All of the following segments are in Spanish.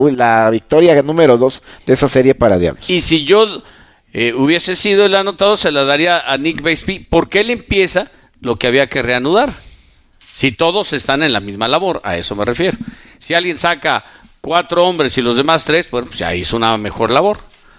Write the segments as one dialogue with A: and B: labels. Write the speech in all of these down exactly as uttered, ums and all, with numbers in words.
A: la victoria número dos de esa serie para Diablos.
B: Y si yo eh, hubiese sido el anotador, se la daría a Nick Baseby, porque él empieza lo que había que reanudar. Si todos están en la misma labor, a eso me refiero. Si alguien saca cuatro hombres y los demás tres, bueno, pues ya hizo una mejor labor.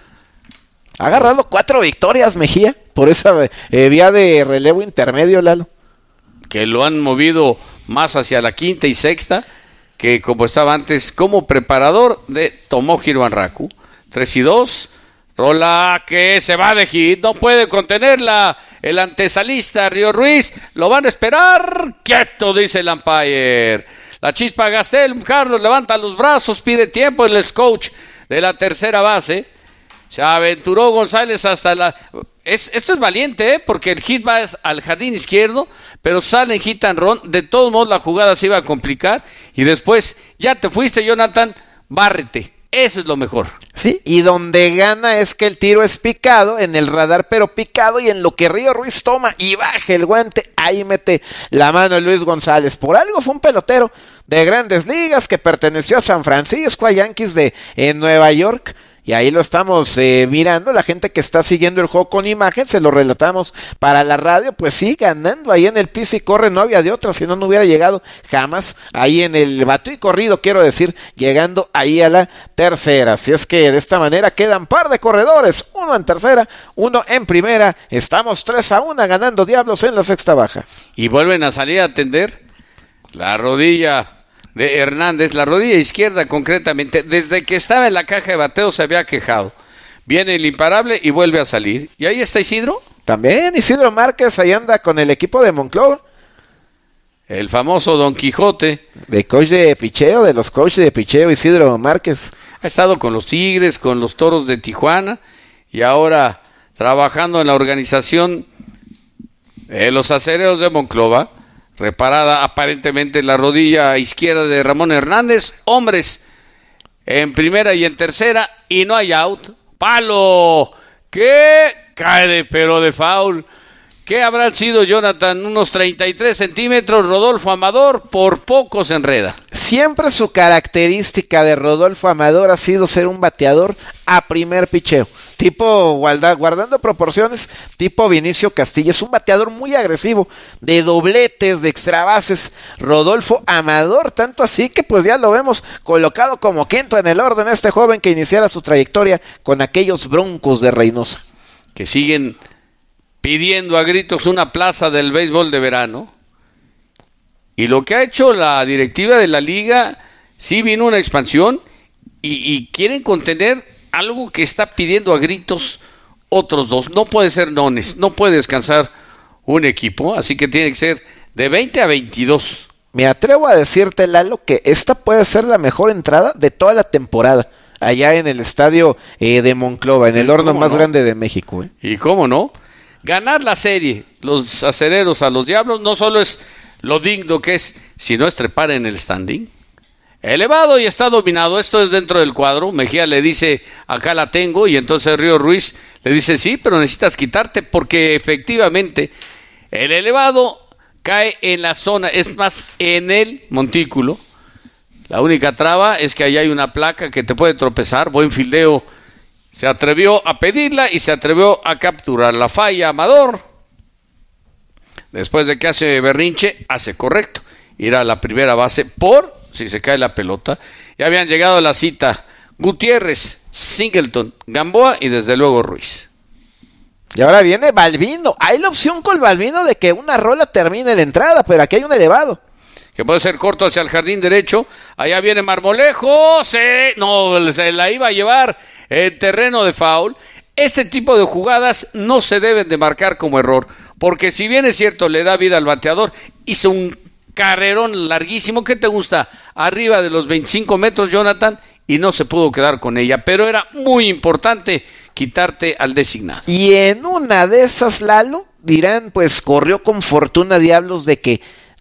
A: Ha agarrado cuatro victorias Mejía por esa eh, vía de relevo intermedio, Lalo.
B: Que lo han movido más hacia la quinta y sexta, que como estaba antes, como preparador de Tomohiro Anraku. tres y dos, rola que se va de hit, no puede contenerla. El antesalista Río Ruiz, lo van a esperar. Quieto, dice el umpire. La chispa Gastel, Carlos levanta los brazos, pide tiempo, el ex coach de la tercera base. Se aventuró González hasta la... Es, esto es valiente, ¿eh? Porque el hit va al jardín izquierdo, pero sale en hit and run. De todos modos la jugada se iba a complicar. Y después, ya te fuiste, Jonathan, bárrete. Eso es lo mejor.
A: Sí, y donde gana es que el tiro es picado, en el radar pero picado, y en lo que Río Ruiz toma y baja el guante, ahí mete la mano Luis González. Por algo fue un pelotero de Grandes Ligas que perteneció a San Francisco, a Yankees de en Nueva York. Y ahí lo estamos eh, mirando, la gente que está siguiendo el juego con imagen, se lo relatamos para la radio, pues sí, ganando ahí en el piso y corre, no había de otra, si no, no hubiera llegado jamás ahí en el bate y corrido, quiero decir, llegando ahí a la tercera. Así es que de esta manera quedan par de corredores, uno en tercera, uno en primera, estamos tres a uno ganando Diablos en la sexta baja.
B: Y vuelven a salir a atender la rodilla de Hernández, la rodilla izquierda concretamente, desde que estaba en la caja de bateo se había quejado. Viene el imparable y vuelve a salir. ¿Y ahí está Isidro?
A: También Isidro Márquez, ahí anda con el equipo de Monclova.
B: El famoso Don Quijote.
A: De coach de picheo, de los coaches de picheo, Isidro Márquez.
B: Ha estado con los Tigres, con los Toros de Tijuana y ahora trabajando en la organización de los Acereros de Monclova. Reparada aparentemente la rodilla izquierda de Ramón Hernández. Hombres en primera y en tercera y no hay out. ¡Palo! ¿Qué? Cae de, pero de foul. ¿Qué habrán sido, Jonathan? Unos treinta y tres centímetros. Rodolfo Amador por poco se enreda.
A: Siempre su característica de Rodolfo Amador ha sido ser un bateador a primer picheo. Tipo, guarda, guardando proporciones, tipo Vinicio Castilla. Es un bateador muy agresivo, de dobletes, de extrabases. Rodolfo Amador, tanto así que pues ya lo vemos colocado como quinto en el orden este joven que iniciara su trayectoria con aquellos Broncos de Reynosa.
B: Que siguen pidiendo a gritos una plaza del béisbol de verano. Y lo que ha hecho la directiva de la liga, sí vino una expansión y, y quieren contener algo que está pidiendo a gritos otros dos. No puede ser nones, no puede descansar un equipo, así que tiene que ser de veinte a veintidós.
A: Me atrevo a decirte, Lalo, que esta puede ser la mejor entrada de toda la temporada, allá en el estadio eh, de Monclova, en el horno más no? grande de México. ¿eh?
B: ¿Y cómo no? Ganar la serie, los acereros a los Diablos, no solo es lo digno que es, sino es trepar en el standing. Elevado y está dominado, esto es dentro del cuadro. Mejía le dice, acá la tengo, y entonces Río Ruiz le dice, sí, pero necesitas quitarte, porque efectivamente el elevado cae en la zona, es más, en el montículo. La única traba es que ahí hay una placa que te puede tropezar. Buen fildeo, se atrevió a pedirla y se atrevió a capturar la falla. Amador, después de que hace berrinche, hace correcto, ir a la primera base por si se cae la pelota. Ya habían llegado a la cita Gutiérrez, Singleton, Gamboa y desde luego Ruiz.
A: Y ahora viene Balbino. Hay la opción con Balbino de que una rola termine la entrada, pero aquí hay un elevado
B: que puede ser corto hacia el jardín derecho. Allá viene Marmolejo, se... no, se la iba a llevar en terreno de foul. Este tipo de jugadas no se deben de marcar como error, porque si bien es cierto, le da vida al bateador, hizo un carrerón larguísimo. ¿Qué te gusta? Arriba de los veinticinco metros, Jonathan, y no se pudo quedar con ella, pero era muy importante quitarte al designado.
A: Y en una de esas, Lalo, dirán, pues corrió con fortuna Diablos de que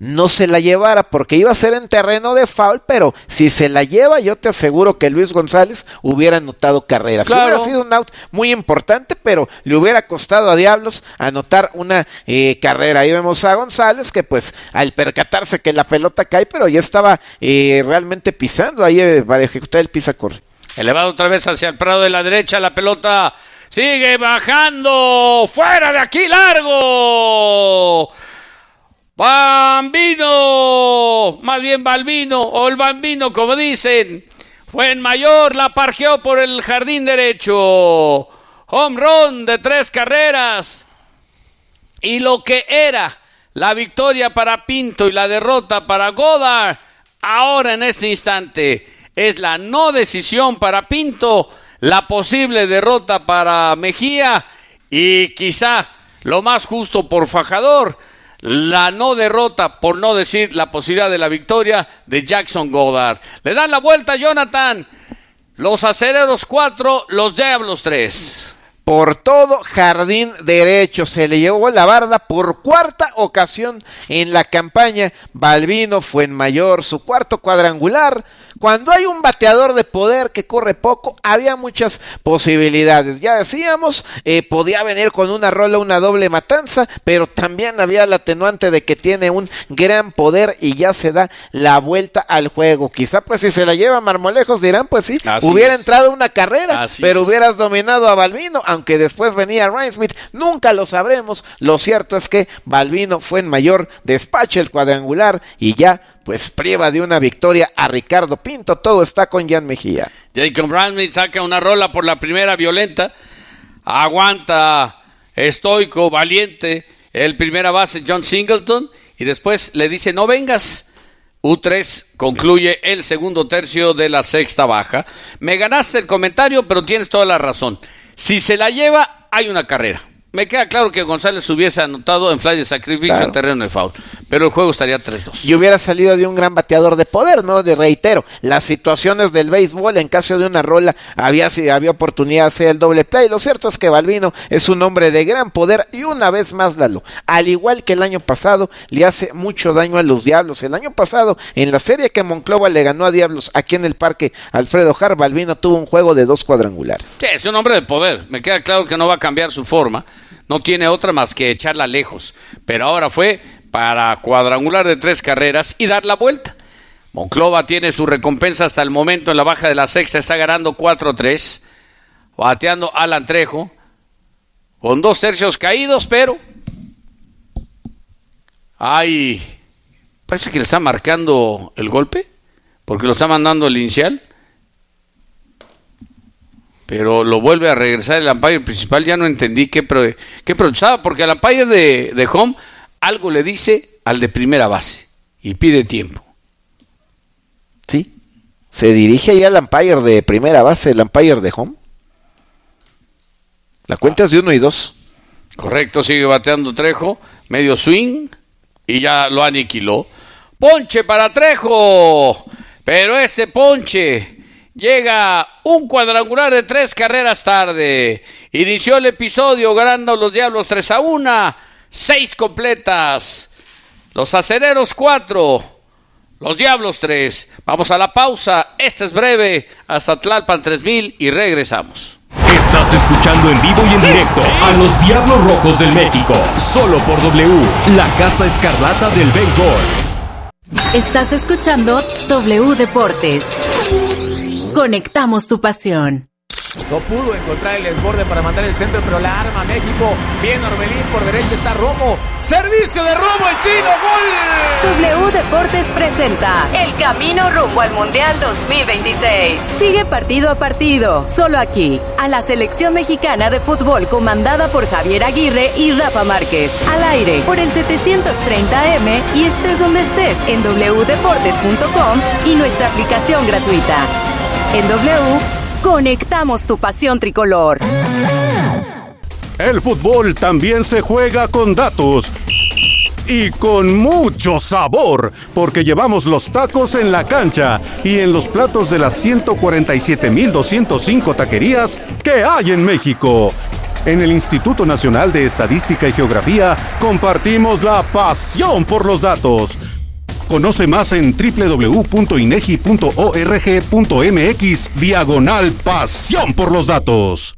A: no se la llevara, porque iba a ser en terreno de foul, pero si se la lleva, yo te aseguro que Luis González hubiera anotado carreras.
B: Claro.
A: Hubiera sido un out muy importante, pero le hubiera costado a Diablos anotar una eh, carrera. Ahí vemos a González, que pues al percatarse que la pelota cae, pero ya estaba eh, realmente pisando ahí eh, para ejecutar el pisa corre.
B: Elevado otra vez hacia el prado de la derecha, la pelota sigue bajando, fuera de aquí, largo. Bambino, más bien Balbino, o el Bambino, como dicen. Fuenmayor la parqueó por el jardín derecho. Home run de tres carreras. Y lo que era la victoria para Pinto y la derrota para Goddard, ahora en este instante es la no decisión para Pinto, la posible derrota para Mejía y quizá lo más justo por Fajador, la no derrota, por no decir la posibilidad de la victoria de Jackson Goddard. Le dan la vuelta a Jonathan. Los acereros cuatro, los Diablos tres.
A: Por todo jardín derecho se le llevó la barda por cuarta ocasión en la campaña. Balbino Fuenmayor, su cuarto cuadrangular. Cuando hay un bateador de poder que corre poco, había muchas posibilidades. Ya decíamos, eh, podía venir con una rola, una doble matanza, pero también había el atenuante de que tiene un gran poder y ya se da la vuelta al juego. Quizá pues si se la lleva Marmolejos dirán, pues sí,
B: Así
A: hubiera
B: es.
A: entrado una carrera,
B: Así
A: pero
B: es.
A: hubieras dominado a Balbino, aunque después venía Ryan Smith, nunca lo sabremos. Lo cierto es que Balbino Fuenmayor despacha el cuadrangular y ya pues priva de una victoria a Ricardo Pinto. Todo está con Jan Mejía.
B: Jacob Brantley saca una rola por la primera violenta, aguanta estoico, valiente el primera base John Singleton y después le dice no vengas. U tres concluye el segundo tercio de la sexta baja. Me ganaste el comentario, pero tienes toda la razón. Si se la lleva, hay una carrera. Me queda claro que González hubiese anotado en fly de sacrificio claro. en terreno de foul, pero el juego estaría tres dos.
A: Y hubiera salido de un gran bateador de poder, ¿no? De reitero, las situaciones del béisbol, en caso de una rola, había, había oportunidad de hacer el doble play. Lo cierto es que Balbino es un hombre de gran poder y una vez más, Lalo, al igual que el año pasado, le hace mucho daño a los Diablos. El año pasado, en la serie que Monclova le ganó a Diablos aquí en el Parque Alfredo Harp, Balbino tuvo un juego de dos cuadrangulares.
B: Sí, es un hombre de poder. Me queda claro que no va a cambiar su forma. No tiene otra más que echarla lejos. Pero ahora fue para cuadrangular de tres carreras y dar la vuelta. Monclova tiene su recompensa hasta el momento en la baja de la sexta. Está ganando cuatro tres. Bateando Alan Trejo. Con dos tercios caídos, pero... Ay, parece que le está marcando el golpe. Porque lo está mandando el inicial. Pero lo vuelve a regresar el umpire principal. Ya no entendí qué, pro, qué protestaba, porque al umpire de, de home algo le dice al de primera base y pide tiempo.
A: Sí, se dirige ya al umpire de primera base, el umpire de home. La cuenta es de uno y dos.
B: Correcto, sigue bateando Trejo, medio swing y ya lo aniquiló. Ponche para Trejo, pero este ponche... Llega un cuadrangular de tres carreras tarde. Inició el episodio ganando los Diablos tres a uno. Seis completas. Los acereros cuatro. Los Diablos tres. Vamos a la pausa. Esta es breve. Hasta Tlalpan tres mil y regresamos.
C: Estás escuchando en vivo y en directo a los Diablos Rojos del México. Solo por W, la Casa Escarlata del Béisbol.
D: Estás escuchando W Deportes. Conectamos tu pasión.
E: No pudo encontrar el desborde para mandar el centro, pero la arma México. Bien Orbelín, por derecha está Romo. Servicio de Romo, el chino, gol.
D: W Deportes presenta el camino rumbo al Mundial dos mil veintiséis. Sigue partido a partido, solo aquí, a la selección mexicana de fútbol comandada por Javier Aguirre y Rafa Márquez. Al aire, por el setecientos treinta eme y estés donde estés en doble u deportes punto com y nuestra aplicación gratuita. En W, conectamos tu pasión tricolor.
F: El fútbol también se juega con datos y con mucho sabor, porque llevamos los tacos en la cancha y en los platos de las ciento cuarenta y siete mil doscientas cinco taquerías que hay en México. En el Instituto Nacional de Estadística y Geografía compartimos la pasión por los datos. Conoce más en doble u doble u doble u punto inegi punto org punto mx diagonal pasión por los datos.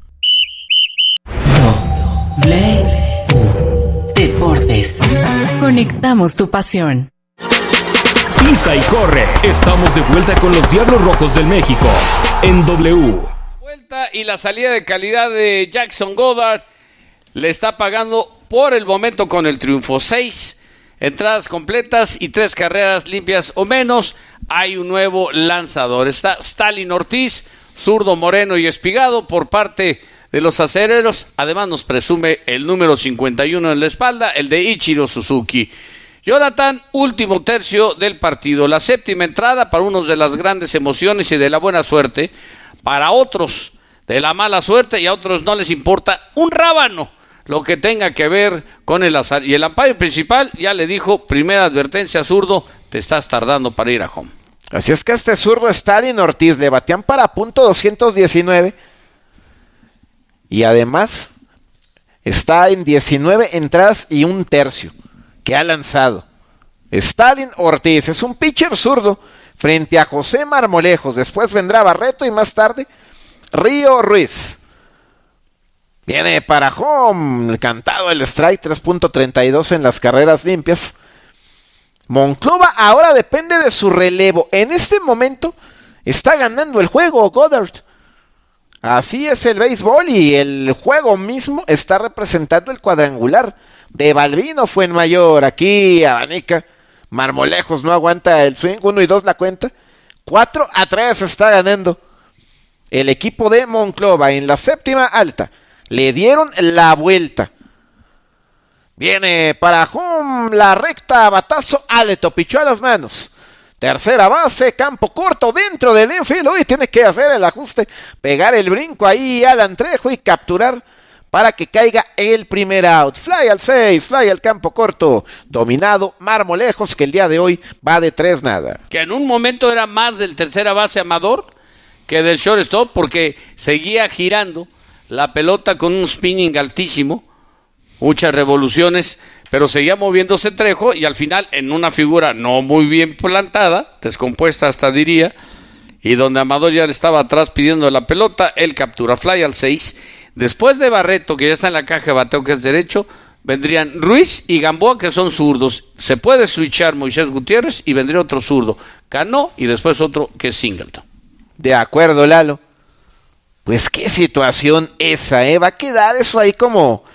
D: W Deportes. Conectamos tu pasión.
C: Pisa y corre. Estamos de vuelta con los Diablos Rojos del México en W.
B: Vuelta y la salida de calidad de Jackson Goddard le está pagando por el momento con el triunfo. Seis entradas completas y tres carreras limpias o menos. Hay un nuevo lanzador. Está Stalin Ortiz, zurdo, moreno y espigado por parte de los acereros. Además nos presume el número cincuenta y uno en la espalda, el de Ichiro Suzuki. Jonathan, último tercio del partido. La séptima entrada para unos de las grandes emociones y de la buena suerte. Para otros de la mala suerte y a otros no les importa un rábano lo que tenga que ver con el azar. Y el umpire principal ya le dijo, primera advertencia, zurdo, te estás tardando para ir a home.
A: Así es que este zurdo Stalin Ortiz le batean para punto doscientos diecinueve y además está en diecinueve entradas y un tercio que ha lanzado. Stalin Ortiz es un pitcher zurdo frente a José Marmolejos. Después vendrá Barreto y más tarde Río Ruiz. Viene para home, cantado el strike, tres punto treinta y dos en las carreras limpias. Monclova ahora depende de su relevo. En este momento está ganando el juego Goddard. Así es el béisbol y el juego mismo está representando el cuadrangular de Balbino Fuenmayor. Aquí abanica, Marmolejos no aguanta el swing, uno y dos la cuenta. cuatro a tres está ganando el equipo de Monclova en la séptima alta. Le dieron la vuelta. Viene para home, la recta, batazo, Aleto, pichó a las manos. Tercera base, campo corto dentro del infield. Uy, tiene que hacer el ajuste, pegar el brinco ahí Alan Trejo y capturar para que caiga el primer out. Fly al seis, fly al campo corto. Dominado Marmolejos, que el día de hoy va de tres nada.
B: Que en un momento era más del tercera base Amador que del shortstop porque seguía girando la pelota con un spinning altísimo, muchas revoluciones, pero seguía moviéndose Trejo y al final en una figura no muy bien plantada, descompuesta hasta diría, y donde Amador ya le estaba atrás pidiendo la pelota, él captura fly al seis. Después de Barreto, que ya está en la caja de bateo que es derecho, vendrían Ruiz y Gamboa, que son zurdos. Se puede switchar Moisés Gutiérrez y vendría otro zurdo, Cano, y después otro que es Singleton.
A: De acuerdo, Lalo. Pues qué situación esa, ¿eh? Va a quedar eso ahí como,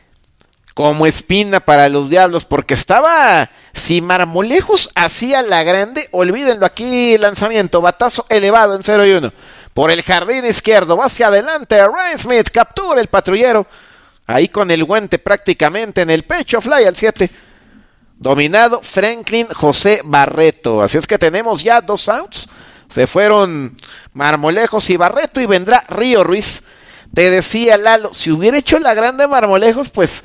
A: como espina para los Diablos, porque estaba, si Marmolejos hacía la grande, olvídenlo aquí, lanzamiento, batazo elevado en cero y uno, por el jardín izquierdo, va hacia adelante, Ryan Smith, captura el patrullero, ahí con el guante prácticamente en el pecho, fly al siete, dominado Franklin José Barreto, así es que tenemos ya dos outs. Se fueron Marmolejos y Barreto y vendrá Río Ruiz. Te decía Lalo, si hubiera hecho la grande Marmolejos, pues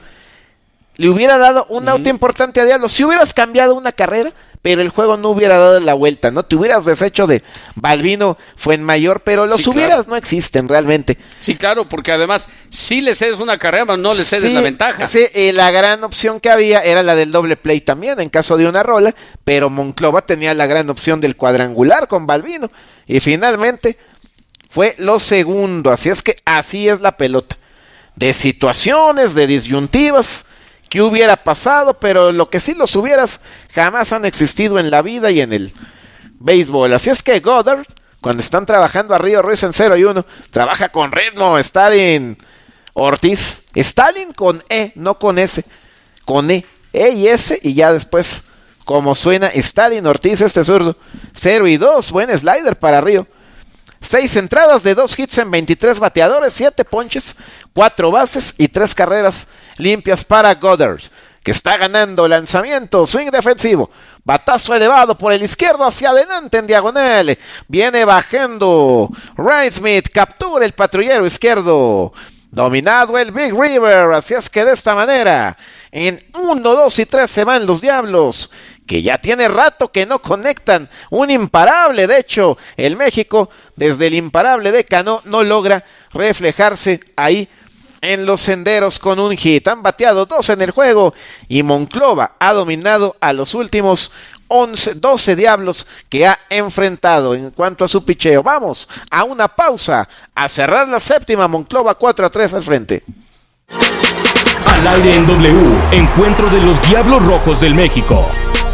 A: le hubiera dado un auto uh-huh. importante a Diablo. Si hubieras cambiado una carrera, pero el juego no hubiera dado la vuelta, ¿no? Te hubieras deshecho de Balbino Fuenmayor, pero los sí, hubieras claro. no existen realmente.
B: Sí, claro, porque además sí le cedes una carrera, pero no le cedes sí, la ventaja.
A: Sí, eh, la gran opción que había era la del doble play también, en caso de una rola, pero Monclova tenía la gran opción del cuadrangular con Balbino, y finalmente fue lo segundo, así es que así es la pelota. De situaciones, de disyuntivas, ¿qué hubiera pasado? Pero lo que sí los hubieras jamás han existido en la vida y en el béisbol. Así es que Goddard, cuando están trabajando a Río Ruiz en cero y uno, trabaja con ritmo. Stalin Ortiz. Stalin con E, no con S. Con E. E y S y ya después, como suena, Stalin Ortiz, este zurdo. cero y dos, buen slider para Río. Seis entradas de dos hits en veintitrés bateadores, siete ponches, cuatro bases y tres carreras limpias para Goddard, que está ganando lanzamiento, swing defensivo, batazo elevado por el izquierdo hacia adelante en diagonal, viene bajando Ryan Smith, captura el patrullero izquierdo, dominado el Big River, así es que de esta manera, en uno, dos y tres se van los Diablos, que ya tiene rato que no conectan, un imparable, de hecho, el México, desde el imparable de Cano, no logra reflejarse ahí en los senderos con un hit. Han bateado dos en el juego y Monclova ha dominado a los últimos once, doce Diablos que ha enfrentado en cuanto a su picheo. Vamos a una pausa, a cerrar la séptima, Monclova cuatro a tres al frente.
C: Al aire en W, encuentro de los Diablos Rojos del México.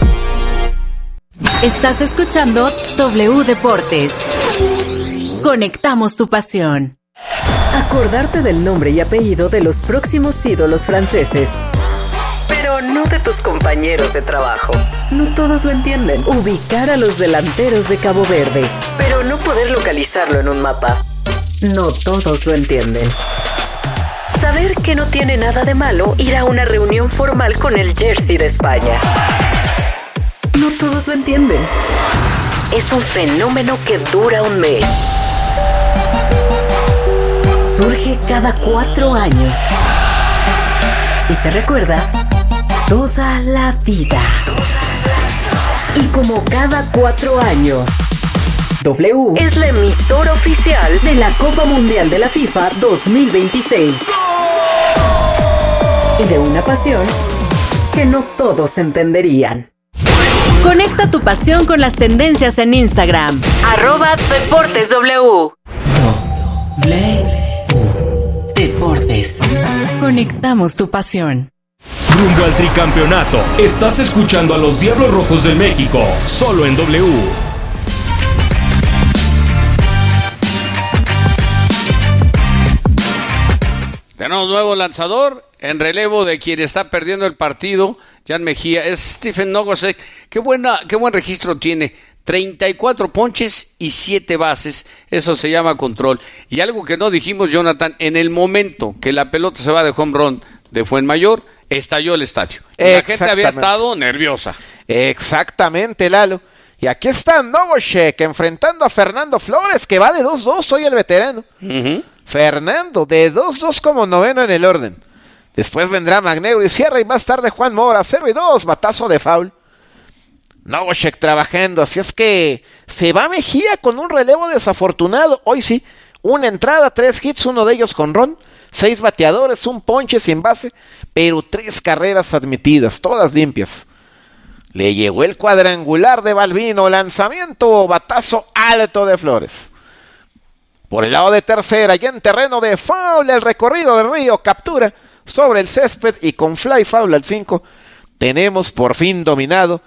D: Estás escuchando W Deportes. Conectamos tu pasión. Acordarte del nombre y apellido de los próximos ídolos franceses. Pero no de tus compañeros de trabajo. No todos lo entienden. Ubicar a los delanteros de Cabo Verde. Pero no poder localizarlo en un mapa. No todos lo entienden. Saber que no tiene nada de malo ir a una reunión formal con el jersey de España. No todos lo entienden. Es un fenómeno que dura un mes. Surge cada cuatro años. Y se recuerda toda la vida. Y como cada cuatro años, W es la emisora oficial de la Copa Mundial de la FIFA dos mil veintiséis. Y de una pasión que no todos entenderían. Conecta tu pasión con las tendencias en Instagram. Arroba Deportes W. Deportes. Conectamos tu pasión.
C: Rumbo al tricampeonato. Estás escuchando a los Diablos Rojos del México, solo en W.
B: Tenemos nuevo lanzador en relevo de quien está perdiendo el partido, Jan Mejía. Es Stephen Nogosek. Qué buena, qué buen registro tiene. treinta y cuatro ponches y siete bases. Eso se llama control. Y algo que no dijimos, Jonathan, en el momento que la pelota se va de home run de Fuenmayor, estalló el estadio. La gente había estado nerviosa.
A: Exactamente, Lalo. Y aquí está Nogosek enfrentando a Fernando Flores, que va de dos dos, hoy el veterano. Uh-huh. Fernando, de dos dos como noveno en el orden. Después vendrá Magneuri Sierra y más tarde Juan Mora, cero y dos, batazo de foul. Nogosek trabajando, así es que se va Mejía con un relevo desafortunado. Hoy sí, una entrada, tres hits, uno de ellos jonrón, seis bateadores, un ponche sin base, pero tres carreras admitidas, todas limpias. Le llegó el cuadrangular de Balbino, lanzamiento, batazo alto de Flores. Por el lado de tercera, y en terreno de foul, el recorrido del Río, captura sobre el césped y con fly foul al cinco, tenemos por fin dominado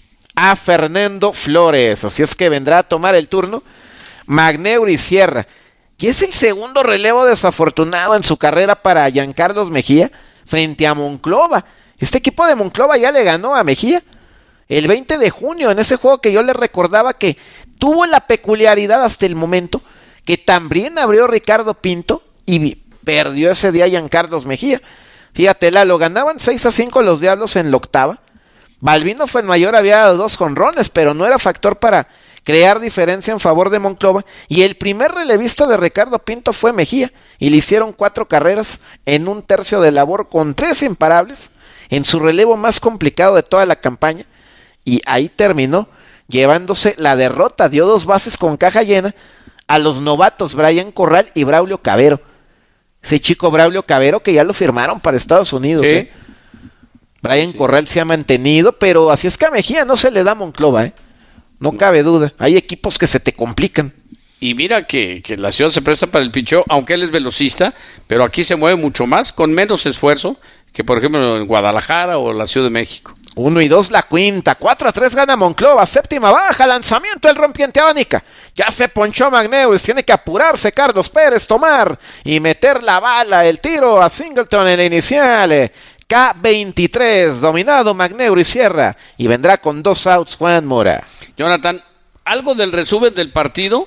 A: a Fernando Flores. Así es que vendrá a tomar el turno Magneuri Sierra, que es el segundo relevo desafortunado en su carrera para Giancarlos Mejía frente a Monclova. Este equipo de Monclova ya le ganó a Mejía el veinte de junio en ese juego que yo le recordaba que tuvo la peculiaridad hasta el momento que también abrió Ricardo Pinto y perdió ese día Giancarlos Mejía. Fíjate, Lalo, ganaban seis a cinco los Diablos en la octava. Balbino Fuenmayor había dado dos jonrones, pero no era factor para crear diferencia en favor de Monclova. Y el primer relevista de Ricardo Pinto fue Mejía, y le hicieron cuatro carreras en un tercio de labor con tres imparables, en su relevo más complicado de toda la campaña. Y ahí terminó llevándose la derrota. Dio dos bases con caja llena a los novatos Brian Corral y Braulio Cabero. Ese chico Braulio Cabero que ya lo firmaron para Estados Unidos. ¿Sí? ¿eh? Brian sí. Corral se ha mantenido, pero así es que a Mejía no se le da Monclova, ¿eh? No cabe duda. Hay equipos que se te complican.
B: Y mira que, que la ciudad se presta para el picheo, aunque él es velocista, pero aquí se mueve mucho más, con menos esfuerzo, que por ejemplo en Guadalajara o la Ciudad de México.
A: Uno y dos la quinta, cuatro a tres gana Monclova, séptima baja, lanzamiento el rompiente abanica, ya se ponchó Magneus, tiene que apurarse Carlos Pérez, tomar y meter la bala, el tiro a Singleton en la inicial, K veintitrés, dominado Magneus Sierra, y vendrá con dos outs Juan Mora.
B: Jonathan, algo del resumen del partido,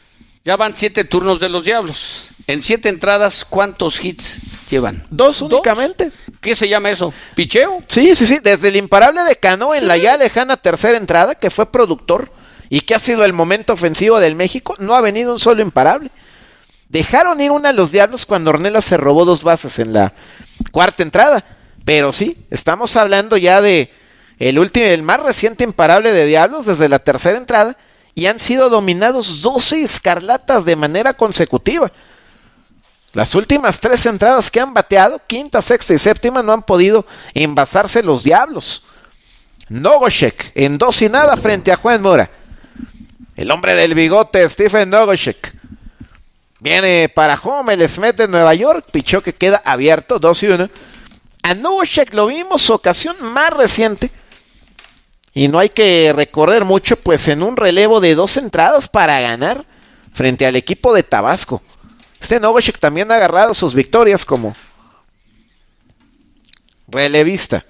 B: ya van siete turnos de los Diablos. En siete entradas, ¿cuántos hits llevan?
A: Dos únicamente.
B: ¿Dos? ¿Qué se llama eso? ¿Picheo?
A: Sí, sí, sí. Desde el imparable de Cano en sí. la ya lejana tercera entrada, que fue productor y que ha sido el momento ofensivo del México, no ha venido un solo imparable. Dejaron ir una a los Diablos cuando Ornelas se robó dos bases en la cuarta entrada. Pero sí, estamos hablando ya de el último, el más reciente imparable de Diablos desde la tercera entrada, y han sido dominados doce escarlatas de manera consecutiva. Las últimas tres entradas que han bateado, quinta, sexta y séptima, no han podido envasarse los Diablos. Nogoshek en dos y nada frente a Juan Mora. El hombre del bigote, Stephen Nogoshek. Viene para home el Smith de Nueva York. Pichó que queda abierto, dos y uno. A Nogoshek lo vimos su ocasión más reciente. Y no hay que recorrer mucho, pues en un relevo de dos entradas para ganar frente al equipo de Tabasco. Este Nogoshek también ha agarrado sus victorias como relevista.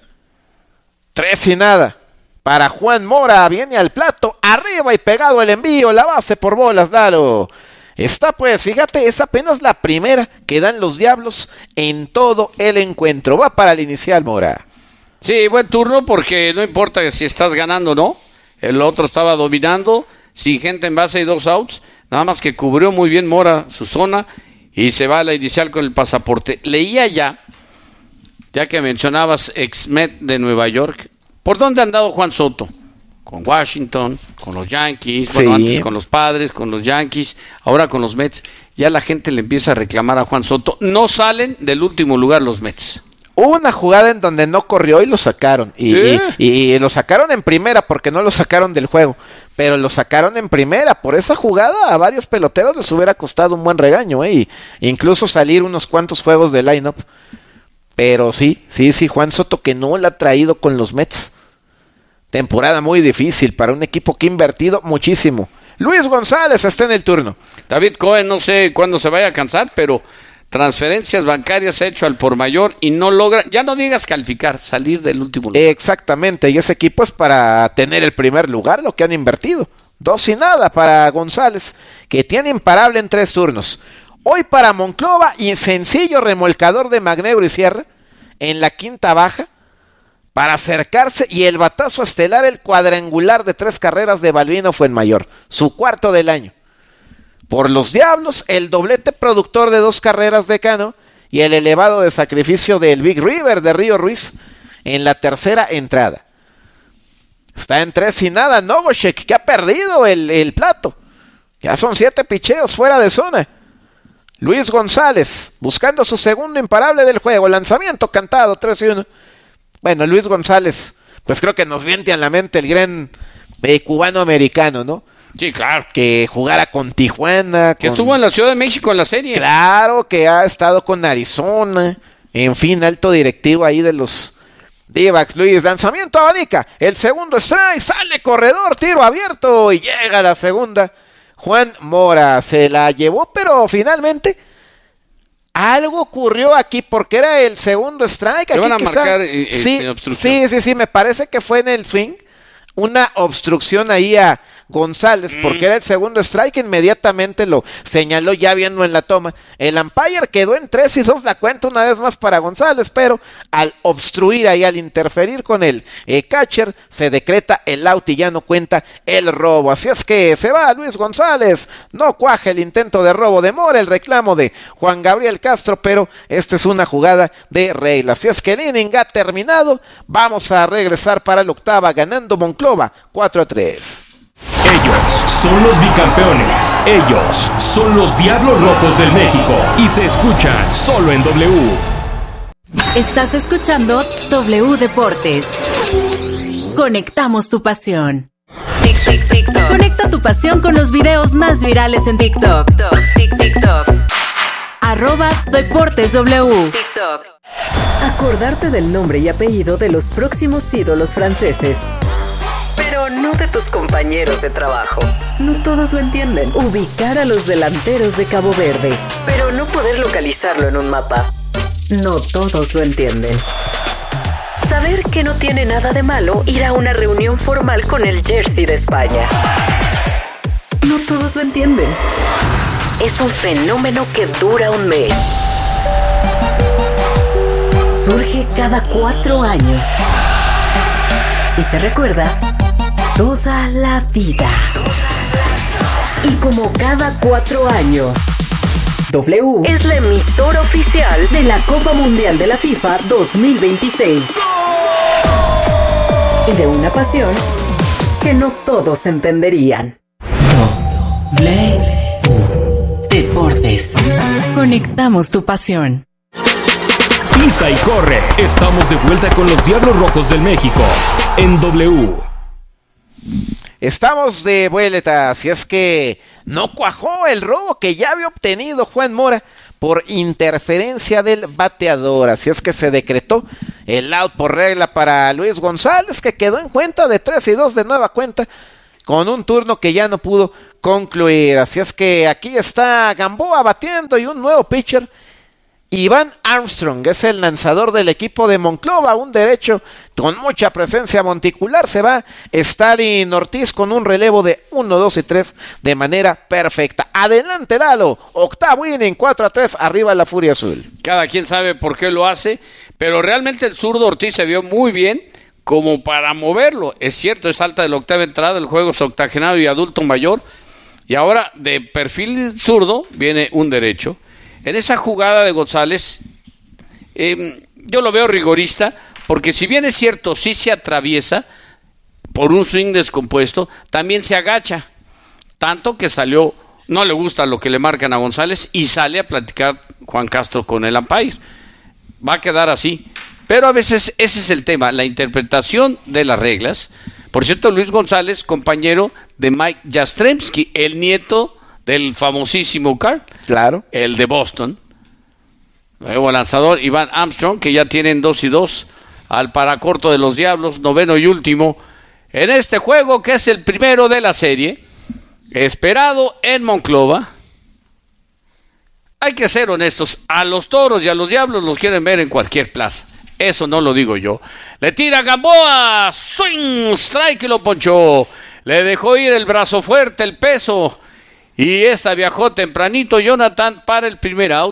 A: Tres y nada. Para Juan Mora, viene al plato, arriba y pegado el envío, la base por bolas, Lalo. Está pues, fíjate, es apenas la primera que dan los Diablos en todo el encuentro. Va para el inicial, Mora.
B: Sí, buen turno porque no importa si estás ganando o no. El otro estaba dominando, sin gente en base y dos outs. Nada más que cubrió muy bien Mora su zona y se va a la inicial con el pasaporte. Leía ya, ya que mencionabas ex-Met de Nueva York, ¿por dónde ha andado Juan Soto? Con Washington, con los Yankees,
A: Sí.
B: bueno, antes con los Padres, con los Yankees, ahora con los Mets. Ya la gente le empieza a reclamar a Juan Soto. No salen del último lugar los Mets.
A: Hubo una jugada en donde no corrió y lo sacaron. Y,
B: ¿Sí?
A: y, y lo sacaron en primera porque no lo sacaron del juego. Pero lo sacaron en primera. Por esa jugada a varios peloteros les hubiera costado un buen regaño. ¿eh? Y incluso salir unos cuantos juegos de line-up. Pero sí, sí, sí, Juan Soto que no la ha traído con los Mets. Temporada muy difícil para un equipo que ha invertido muchísimo. Luis González está en el turno.
B: David Cohen no sé cuándo se vaya a cansar, pero transferencias bancarias hecho al por mayor y no logra, ya no digas calificar, salir del último lugar.
A: Exactamente, y ese equipo es para tener el primer lugar, lo que han invertido. Dos y nada para González, que tiene imparable en tres turnos. Hoy para Monclova y sencillo remolcador de Magneuro y Sierra en la quinta baja para acercarse y el batazo estelar, el cuadrangular de tres carreras de Balbino Fuenmayor, su cuarto del año. Por los Diablos, el doblete productor de dos carreras de Cano y el elevado de sacrificio del Big River de Río Ruiz en la tercera entrada. Está en tres y nada Nogoshek, que ha perdido el, el plato. Ya son siete picheos fuera de zona. Luis González, buscando su segundo imparable del juego. Lanzamiento cantado, tres y uno. Bueno, Luis González, pues creo que nos viene a la mente el gran eh, cubano-americano, ¿no?
B: Sí, claro.
A: Que jugara con Tijuana.
B: Que
A: con...
B: estuvo en la Ciudad de México en la serie.
A: Claro, que ha estado con Arizona. En fin, alto directivo ahí de los D-backs. Luis, lanzamiento abanica. El segundo strike, sale corredor, tiro abierto y llega a la segunda. Juan Mora se la llevó, pero finalmente algo ocurrió aquí porque era el segundo strike. Aquí
B: van a
A: quizá...
B: marcar eh,
A: sí,
B: eh, obstrucción.
A: sí, sí, sí, me parece que fue en el swing. Una obstrucción ahí a González, porque mm. era el segundo strike, inmediatamente lo señaló ya viendo en la toma. El umpire quedó en tres y dos la cuenta una vez más para González, pero al obstruir ahí, al interferir con el eh, catcher, se decreta el out y ya no cuenta el robo. Así es que se va Luis González, no cuaja el intento de robo de Mora, el reclamo de Juan Gabriel Castro, pero esta es una jugada de regla. Así es que el inning ha terminado, vamos a regresar para la octava, ganando Monclova cuatro a tres.
C: Ellos son los bicampeones. Ellos son los Diablos Rojos del México. Y se escuchan solo en W.
D: Estás escuchando W Deportes. Conectamos tu pasión. Tic, tic, tic, Conecta tu pasión con los videos más virales en TikTok. Tic, TikTok. Arroba Deportes W. TikTok.
G: Acordarte del nombre y apellido de los próximos ídolos franceses. Pero no de tus compañeros de trabajo. No todos lo entienden. Ubicar a los delanteros de Cabo Verde. Pero no poder localizarlo en un mapa. No todos lo entienden. Saber que no tiene nada de malo ir a una reunión formal con el jersey de España. No todos lo entienden. Es un fenómeno que dura un mes. Surge cada cuatro años. Y se recuerda toda la vida. Y como cada cuatro años, W es la emisora oficial de la Copa Mundial de la FIFA dos mil veintiséis. Y de una pasión que no todos entenderían.
D: W Deportes. Conectamos tu pasión.
C: Pisa y corre. Estamos de vuelta con los Diablos Rojos del México. en W.
A: Estamos de vuelta, si es que no cuajó el robo que ya había obtenido Juan Mora por interferencia del bateador, así es que se decretó el out por regla para Luis González, que quedó en cuenta de tres y dos de nueva cuenta, con un turno que ya no pudo concluir, así es que aquí está Gamboa batiendo y un nuevo pitcher, Iván Armstrong, es el lanzador del equipo de Monclova, un derecho con mucha presencia monticular. Se va Stalin Ortiz con un relevo de uno, dos y tres de manera perfecta. Adelante Lalo, octavo inning, cuatro a tres, arriba la Furia Azul.
B: Cada quien sabe por qué lo hace, pero realmente el zurdo Ortiz se vio muy bien como para moverlo. Es cierto, es falta de la octava entrada, el juego es octogenario y adulto mayor, y ahora de perfil zurdo viene un derecho. En esa jugada de González, eh, yo lo veo rigorista, porque si bien es cierto, sí se atraviesa por un swing descompuesto, también se agacha, tanto que salió, no le gusta lo que le marcan a González, y sale a platicar Juan Castro con el umpire. Va a quedar así, pero a veces ese es el tema, la interpretación de las reglas. Por cierto, Luis González, compañero de Mike Jastrzemski, el nieto del famosísimo Carl,
A: claro,
B: el de Boston. Nuevo lanzador Iván Armstrong, que ya tienen dos y dos al paracorto de los Diablos, noveno y último en este juego, que es el primero de la serie, esperado en Monclova. Hay que ser honestos, a los Toros y a los Diablos los quieren ver en cualquier plaza, eso no lo digo yo. Le tira Gamboa, swing, strike, y lo ponchó, le dejó ir el brazo fuerte, el peso, y esta viajó tempranito Jonathan para el primer out.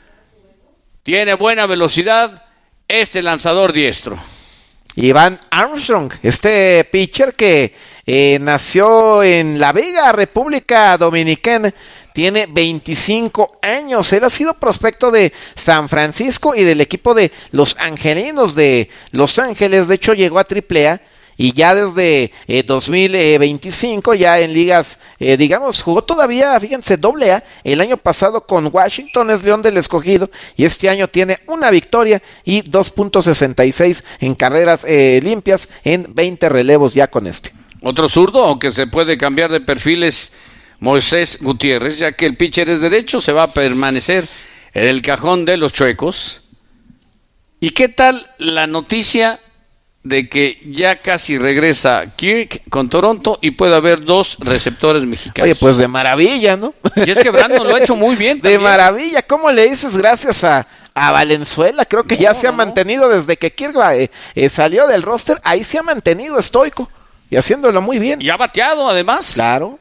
B: Tiene buena velocidad este lanzador diestro.
A: Iván Armstrong, este pitcher que eh, nació en La Vega, República Dominicana, tiene veinticinco años. Él ha sido prospecto de San Francisco y del equipo de los Angelinos de Los Ángeles. De hecho, llegó a triple A. Y ya desde eh, dos mil veinticinco, ya en ligas, eh, digamos, jugó todavía, fíjense, doble A, el año pasado con Washington, es León del Escogido, y este año tiene una victoria y dos punto sesenta y seis en carreras eh, limpias en veinte relevos ya con este.
B: Otro zurdo, aunque se puede cambiar de perfil, es Moisés Gutiérrez, ya que el pitcher es derecho, se va a permanecer en el cajón de los chuecos. ¿Y qué tal la noticia de que ya casi regresa Kirk con Toronto y puede haber dos receptores mexicanos?
A: Oye, pues de maravilla, ¿no?
B: Y es que Brandon lo ha hecho muy bien también.
A: De maravilla, ¿cómo le dices gracias a, a Valenzuela? Creo que no, ya se no, ha mantenido no. desde que Kirk eh, eh, salió del roster, ahí se ha mantenido estoico y haciéndolo muy bien.
B: Y ha bateado además.
A: Claro.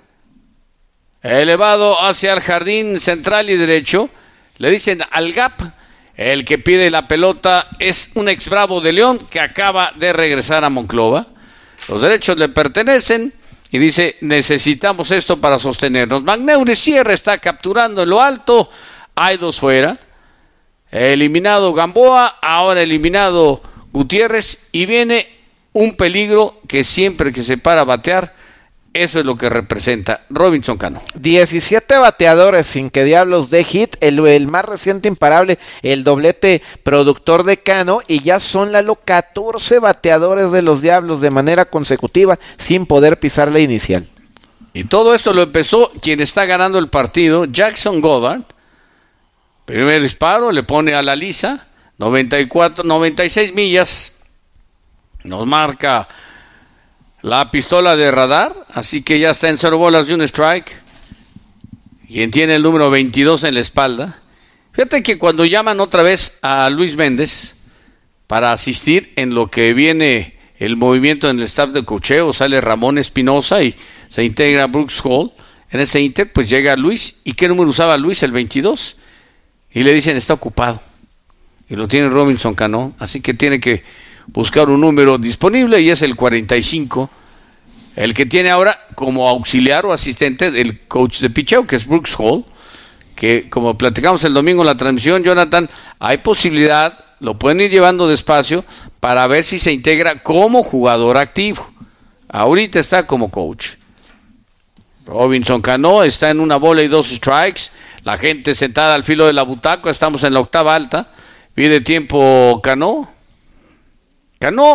B: Elevado hacia el jardín central y derecho, le dicen al gap. El que pide la pelota es un ex Bravo de León que acaba de regresar a Monclova. Los derechos le pertenecen y dice, necesitamos esto para sostenernos. Magneuri Sierra está capturando en lo alto, hay dos fuera. Eliminado Gamboa, ahora eliminado Gutiérrez, y viene un peligro que siempre que se para a batear, eso es lo que representa Robinson Cano.
A: diecisiete bateadores sin que diablos de hit, el, el más reciente imparable, el doblete productor de Cano, y ya son Lalo catorce bateadores de los Diablos de manera consecutiva sin poder pisar la inicial.
B: Y todo esto lo empezó quien está ganando el partido, Jackson Goddard. Primer disparo, le pone a la lisa, noventa y cuatro, noventa y seis millas, nos marca la pistola de radar, así que ya está en cero bolas de un strike. Quien tiene el número veintidós en la espalda. Fíjate que cuando llaman otra vez a Luis Méndez para asistir en lo que viene el movimiento en el staff de cocheo, sale Ramón Espinosa y se integra Brooks Hall. En ese inter, pues llega Luis. ¿Y qué número usaba Luis? El veintidós. Y le dicen, está ocupado. Y lo tiene Robinson Cano, así que tiene que buscar un número disponible y es el cuarenta y cinco, el que tiene ahora como auxiliar o asistente del coach de picheo, que es Brooks Hall, que como platicamos el domingo en la transmisión, Jonathan, hay posibilidad, lo pueden ir llevando despacio para ver si se integra como jugador activo. Ahorita está como coach. Robinson Cano está en una bola y dos strikes, la gente sentada al filo de la butaca, estamos en la octava alta, pide tiempo Cano. Cano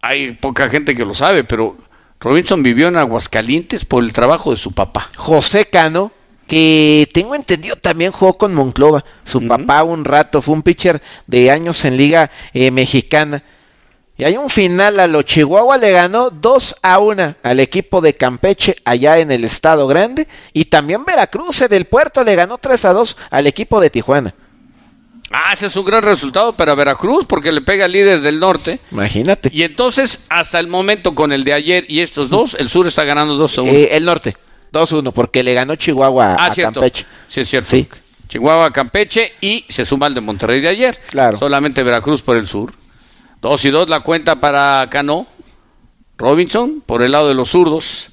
B: hay poca gente que lo sabe, pero Robinson vivió en Aguascalientes por el trabajo de su papá.
A: José Cano, que tengo entendido también jugó con Monclova, su uh-huh. papá un rato, fue un pitcher de años en Liga eh, Mexicana. Y hay un final a los Chihuahua, le ganó dos a uno al equipo de Campeche allá en el Estado Grande, y también Veracruz del Puerto le ganó tres a dos al equipo de Tijuana.
B: Ah, ese es un gran resultado para Veracruz porque le pega al líder del norte.
A: Imagínate.
B: Y entonces, hasta el momento con el de ayer y estos dos, el sur está ganando dos a uno.
A: Eh, el norte, dos a uno, porque le ganó Chihuahua
B: ah,
A: a
B: cierto.
A: Campeche.
B: Sí, es cierto.
A: Sí.
B: Chihuahua a Campeche y se suma al de Monterrey de ayer.
A: Claro.
B: Solamente Veracruz por el sur. Dos y dos la cuenta para Cano. Robinson por el lado de los zurdos.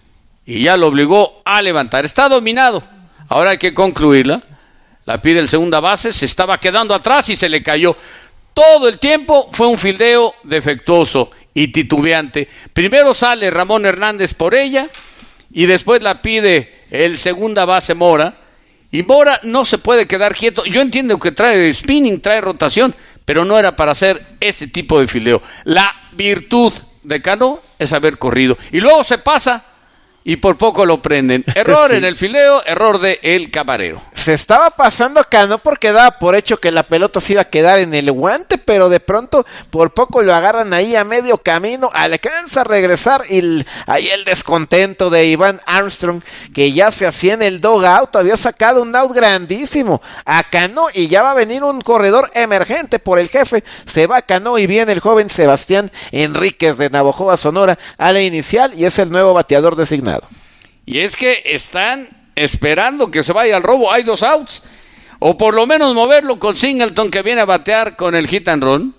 B: Y ya lo obligó a levantar. Está dominado. Ahora hay que concluirla. La pide el segunda base. Se estaba quedando atrás y se le cayó. Todo el tiempo fue un fildeo defectuoso y titubeante. Primero sale Ramón Hernández por ella. Y después la pide el segunda base Mora. Y Mora no se puede quedar quieto. Yo entiendo que trae spinning, trae rotación, pero no era para hacer este tipo de fildeo. La virtud de Cano es haber corrido. Y luego se pasa y por poco lo prenden. Error sí. en el fildeo, error de el camarero.
A: Se estaba pasando Cano porque daba por hecho que la pelota se iba a quedar en el guante, pero de pronto por poco lo agarran ahí a medio camino, alcanza a regresar y el, ahí el descontento de Iván Armstrong, que ya se hacía en el dugout, había sacado un out grandísimo a Cano y ya va a venir un corredor emergente por el jefe. Se va Cano y viene el joven Sebastián Enríquez de Navojoa, Sonora, a la inicial y es el nuevo bateador designado.
B: Y es que están esperando que se vaya al robo. Hay dos outs. O por lo menos moverlo con Singleton, que viene a batear con el hit and run.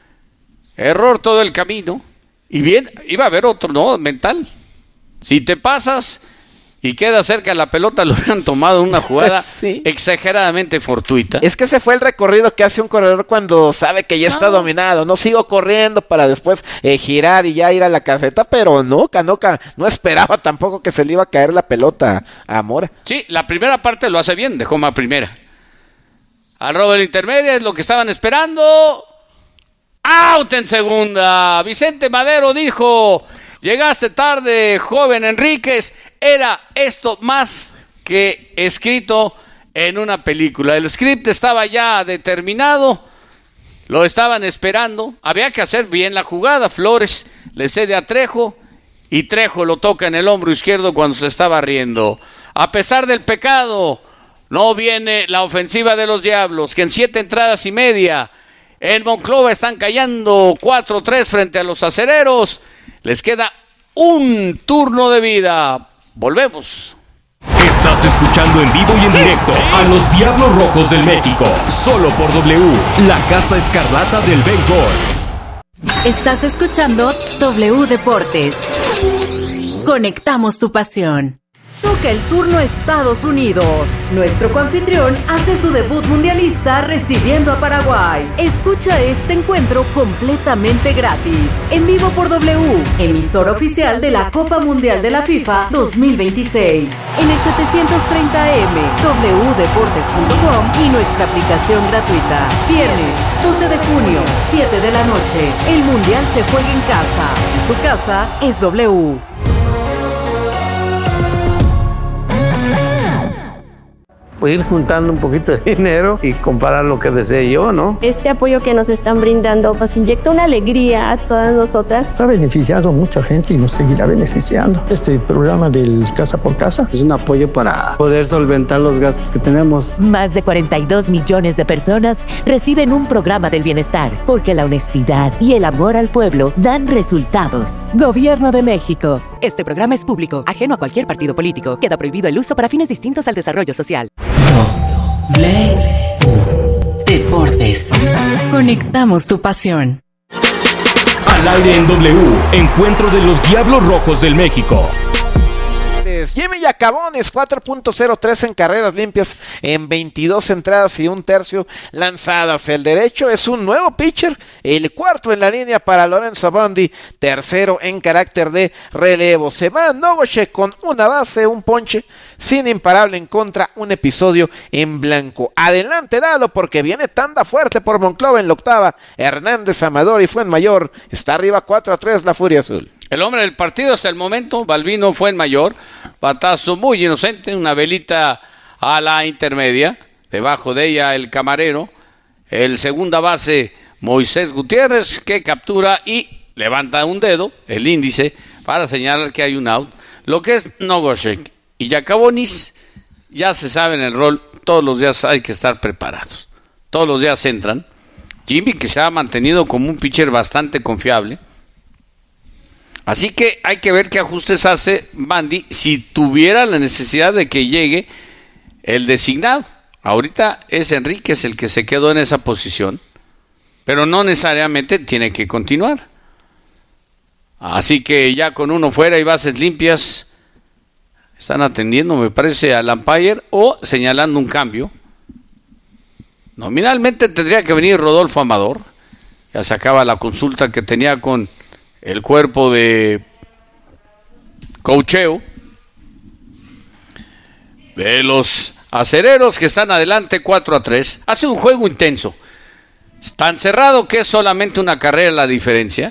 B: Error todo el camino. Y bien, iba a haber otro, ¿no? Mental. Si te pasas y queda cerca la pelota, lo hubieran tomado en una jugada sí. exageradamente fortuita.
A: Es que ese fue el recorrido que hace un corredor cuando sabe que ya está ah. dominado. No sigo corriendo para después eh, girar y ya ir a la caseta, pero no, Canoca no esperaba tampoco que se le iba a caer la pelota a Mora.
B: Sí, la primera parte lo hace bien, dejó más primera. Al robo del intermedio es lo que estaban esperando. Out en segunda. Vicente Madero dijo: llegaste tarde, joven Enríquez. Era esto más que escrito en una película. El script estaba ya determinado, lo estaban esperando. Había que hacer bien la jugada. Flores le cede a Trejo y Trejo lo toca en el hombro izquierdo cuando se estaba riendo. A pesar del pecado, no viene la ofensiva de los Diablos, que en siete entradas y media en Monclova están cayendo cuatro tres frente a los acereros. Les queda un turno de vida. Volvemos.
C: Estás escuchando en vivo y en directo a los Diablos Rojos del México, solo por W, la Casa Escarlata del béisbol.
D: Estás escuchando W Deportes. Conectamos tu pasión. Toca el turno Estados Unidos. Nuestro coanfitrión hace su debut mundialista recibiendo a Paraguay. Escucha este encuentro completamente gratis. En vivo por W, emisora oficial de la Copa Mundial de la FIFA dos mil veintiséis. En el setecientos treinta A M, w deportes punto com y nuestra aplicación gratuita. Viernes, doce de junio, siete de la noche. El Mundial se juega en casa. Y su casa es W.
H: Pues ir juntando un poquito de dinero y comparar lo que desee yo, ¿no?
I: Este apoyo que nos están brindando nos inyecta una alegría a todas nosotras.
J: Ha beneficiado a mucha gente y nos seguirá beneficiando. Este programa del Casa por Casa
H: es un apoyo para poder solventar los gastos que tenemos.
K: Más de cuarenta y dos millones de personas reciben un programa del bienestar, porque la honestidad y el amor al pueblo dan resultados. Gobierno de México.
L: Este programa es público, ajeno a cualquier partido político. Queda prohibido el uso para fines distintos al desarrollo social.
D: W Deportes. Conectamos tu pasión.
C: Al aire en W, encuentro de los Diablos Rojos del México.
A: Padres. Jimmy Yacabonis, cuatro punto cero tres en carreras limpias en veintidós entradas y un tercio lanzadas. El derecho es un nuevo pitcher, el cuarto en la línea para Lorenzo Bondi, tercero en carácter de relevo. Se va Nogoche con una base, un ponche, sin imparable en contra, un episodio en blanco. Adelante, Dalo, porque viene tanda fuerte por Monclova en la octava. Hernández, Amador y Fuenmayor. Está arriba cuatro a tres la Furia Azul.
B: El hombre del partido hasta el momento, Balbino Fuenmayor, batazo muy inocente, una velita a la intermedia, debajo de ella el camarero, el segunda base Moisés Gutiérrez, que captura y levanta un dedo, el índice, para señalar que hay un out. Lo que es Nogoshek y Yacabonis, ya se sabe en el rol, todos los días hay que estar preparados, todos los días entran. Jimmy, que se ha mantenido como un pitcher bastante confiable. Así que hay que ver qué ajustes hace Bandy si tuviera la necesidad de que llegue el designado. Ahorita es Enríquez el que se quedó en esa posición, pero no necesariamente tiene que continuar. Así que ya con uno fuera y bases limpias, están atendiendo, me parece, al umpire o señalando un cambio. Nominalmente tendría que venir Rodolfo Amador. Ya se acaba la consulta que tenía con el cuerpo de coacheo de los acereros, que están adelante cuatro a tres. Hace un juego intenso, tan cerrado que es solamente una carrera la diferencia.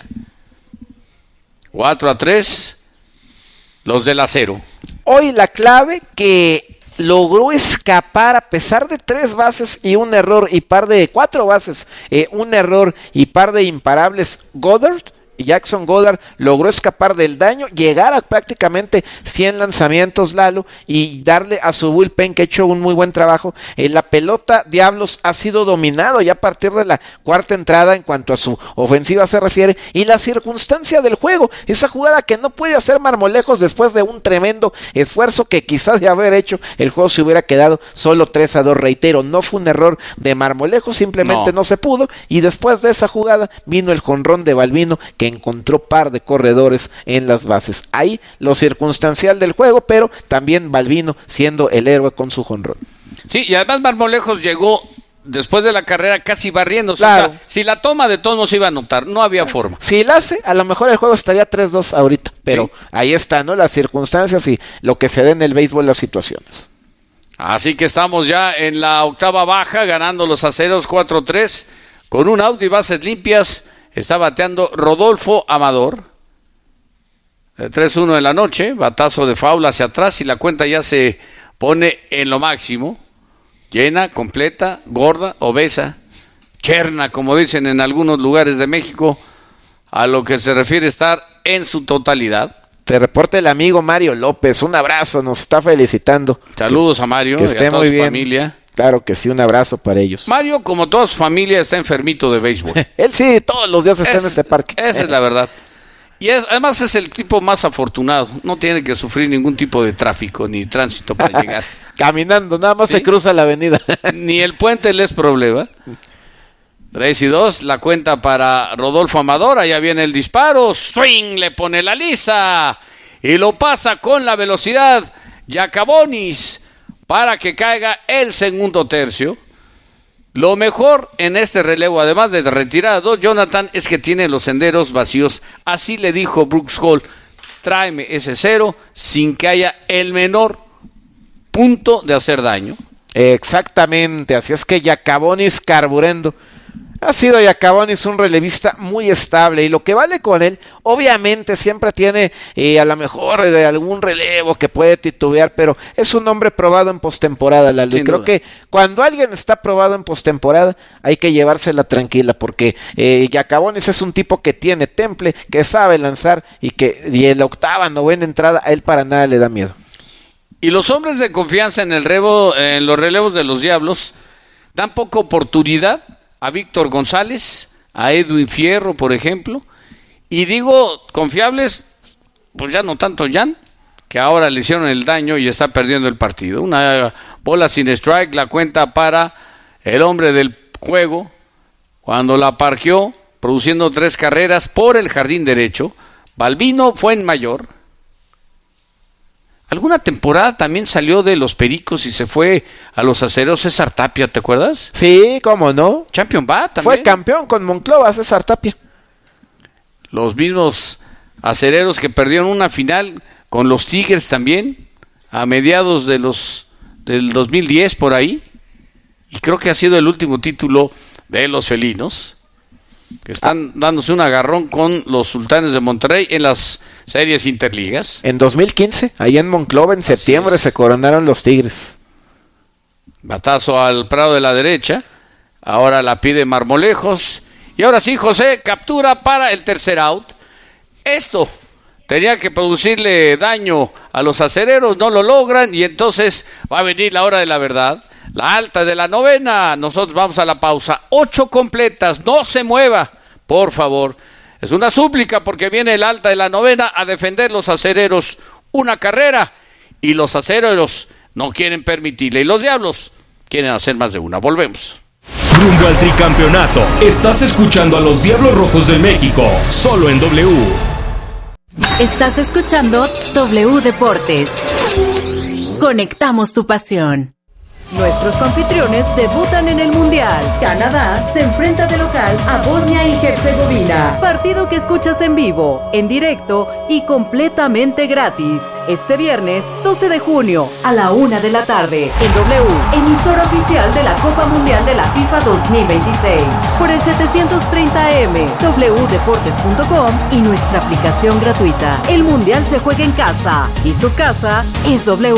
B: cuatro a tres los del acero.
A: Hoy la clave que logró escapar a pesar de tres bases y un error y par de cuatro bases, eh, un error y par de imparables, Goddard. Jackson Goddard logró escapar del daño, llegar a prácticamente cien lanzamientos, Lalo, y darle a su bullpen, que ha hecho un muy buen trabajo. En la pelota, Diablos ha sido dominado ya a partir de la cuarta entrada en cuanto a su ofensiva se refiere, y la circunstancia del juego, esa jugada que no puede hacer Marmolejos después de un tremendo esfuerzo que quizás de haber hecho, el juego se hubiera quedado solo tres a dos, reitero, no fue un error de Marmolejos, simplemente no, no se pudo, y después de esa jugada vino el jonrón de Balbino, que encontró par de corredores en las bases. Ahí lo circunstancial del juego, pero también Balbino siendo el héroe con su jonrón.
B: Sí, y además Marmolejos llegó después de la carrera casi barriendo.
A: Claro.
B: O sea, si la toma de todos no se iba a notar, no había forma.
A: Si la hace, a lo mejor el juego estaría tres dos ahorita, pero sí, ahí está, ¿no? Las circunstancias y lo que se da en el béisbol, las situaciones.
B: Así que estamos ya en la octava baja, ganando los aceros cuatro tres, con un out y bases limpias. Está bateando Rodolfo Amador. tres uno en la noche, batazo de foul hacia atrás y la cuenta ya se pone en lo máximo. Llena, completa, gorda, obesa, cherna, como dicen en algunos lugares de México, a lo que se refiere estar en su totalidad.
A: Te reporta el amigo Mario López, un abrazo, nos está felicitando.
B: Saludos a Mario
A: que
B: y
A: esté
B: a toda
A: muy
B: su
A: bien.
B: familia.
A: Claro que sí, un abrazo para ellos.
B: Mario, como toda su familia, está enfermito de béisbol.
A: Él sí, todos los días está
B: es,
A: en este parque.
B: Esa es la verdad. Y es, además es el tipo más afortunado. No tiene que sufrir ningún tipo de tráfico ni tránsito para llegar.
A: Caminando, nada más
B: ¿Sí?
A: se cruza la avenida.
B: Ni el puente le es problema. tres y dos, la cuenta para Rodolfo Amador. Allá viene el disparo. Swing, le pone la lisa. Y lo pasa con la velocidad Yacabonis para que caiga el segundo tercio. Lo mejor en este relevo, además de retirar a dos, Jonathan, es que tiene los senderos vacíos. Así le dijo Brooks Hall: tráeme ese cero sin que haya el menor punto de hacer daño.
A: Exactamente, así es que Yacabonis carburando. Ha sido Yacabonis un relevista muy estable, y lo que vale con él, obviamente siempre tiene eh, a lo mejor de algún relevo que puede titubear, pero es un hombre probado en postemporada, Lalo, y creo duda. que cuando alguien está probado en postemporada hay que llevársela tranquila, porque eh, Yacabonis es un tipo que tiene temple, que sabe lanzar, y que y en la octava, novena entrada a él para nada le da miedo.
B: Y los hombres de confianza en el relevo, en los relevos de los Diablos, dan poca oportunidad a Víctor González, a Edwin Fierro, por ejemplo, y digo confiables, pues ya no tanto Jan, que ahora le hicieron el daño y está perdiendo el partido. Una bola sin strike, la cuenta para el hombre del juego, cuando la parqueó, produciendo tres carreras por el jardín derecho. Balbino Fuenmayor. alguna temporada también salió de los Pericos y se fue a los Acereros César Tapia, ¿te acuerdas?
A: Sí, cómo no.
B: Champion va también.
A: Fue campeón con Monclova, César Tapia.
B: Los mismos Acereros que perdieron una final con los Tigres también, a mediados de los del dos mil diez por ahí. Y creo que ha sido el último título de los felinos, que están ah. dándose un agarrón con los Sultanes de Monterrey en las series interligas.
A: En dos mil quince, ahí en Monclova, en septiembre, se coronaron los Tigres.
B: Batazo al Prado de la derecha, ahora la pide Marmolejos, y ahora sí, José, captura para el tercer out. Esto tenía que producirle daño a los acereros, no lo logran, y entonces va a venir la hora de la verdad. La alta de la novena, nosotros vamos a la pausa. Ocho completas, no se mueva, por favor. Es una súplica porque viene el alta de la novena a defender los acereros una carrera y los acereros no quieren permitirle. Y los diablos quieren hacer más de una. Volvemos.
C: Rumbo al tricampeonato. Estás escuchando a los Diablos Rojos del México, solo en W.
D: Estás escuchando W Deportes. Conectamos tu pasión.
G: Nuestros anfitriones debutan en el Mundial. Canadá se enfrenta de local a Bosnia y Herzegovina. Partido que escuchas en vivo, en directo y completamente gratis. Este viernes doce de junio a la una de la tarde en W, emisora oficial de la Copa Mundial de la FIFA dos mil veintiséis. Por el setecientos treinta A M, w deportes punto com y nuestra aplicación gratuita. El Mundial se juega en casa y su casa es W.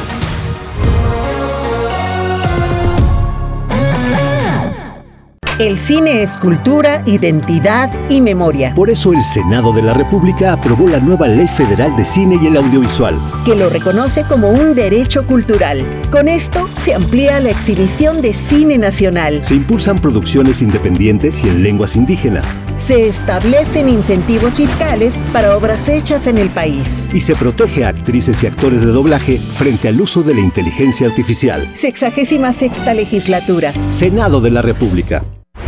M: El cine es cultura, identidad y memoria.
N: Por eso el Senado de la República aprobó la nueva Ley Federal de Cine y el Audiovisual,
M: que lo reconoce como un derecho cultural. Con esto se amplía la exhibición de cine nacional.
N: Se impulsan producciones independientes y en lenguas indígenas.
M: Se establecen incentivos fiscales para obras hechas en el país.
N: Y se protege a actrices y actores de doblaje frente al uso de la inteligencia artificial.
M: Sexagésima sexta legislatura.
N: Senado de la República.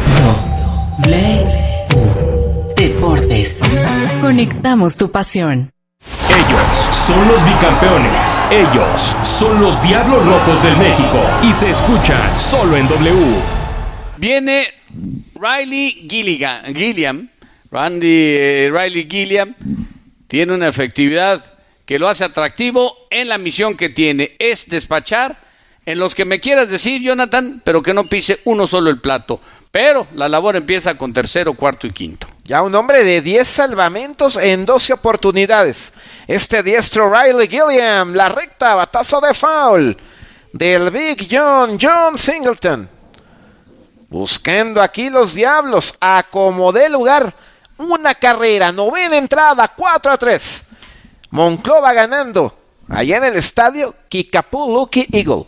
D: W Deportes. Conectamos tu pasión.
C: Ellos son los bicampeones. Ellos son los Diablos Rojos del México. Y se escuchan solo en W.
B: Viene Riley Gilligan, Gilliam. Randy eh, Riley Gilliam tiene una efectividad que lo hace atractivo en la misión que tiene. Es despachar en los que me quieras decir, Jonathan, pero que no pise uno solo el plato. Pero la labor empieza con tercero, cuarto y quinto.
A: Ya un hombre de diez salvamentos en doce oportunidades. Este diestro Riley Gilliam, la recta, batazo de foul del Big John, John Singleton. Buscando aquí los diablos, acomodé lugar. Una carrera, novena entrada, cuatro a tres. Monclova ganando. Allá en el estadio Kickapoo Lucky Eagle.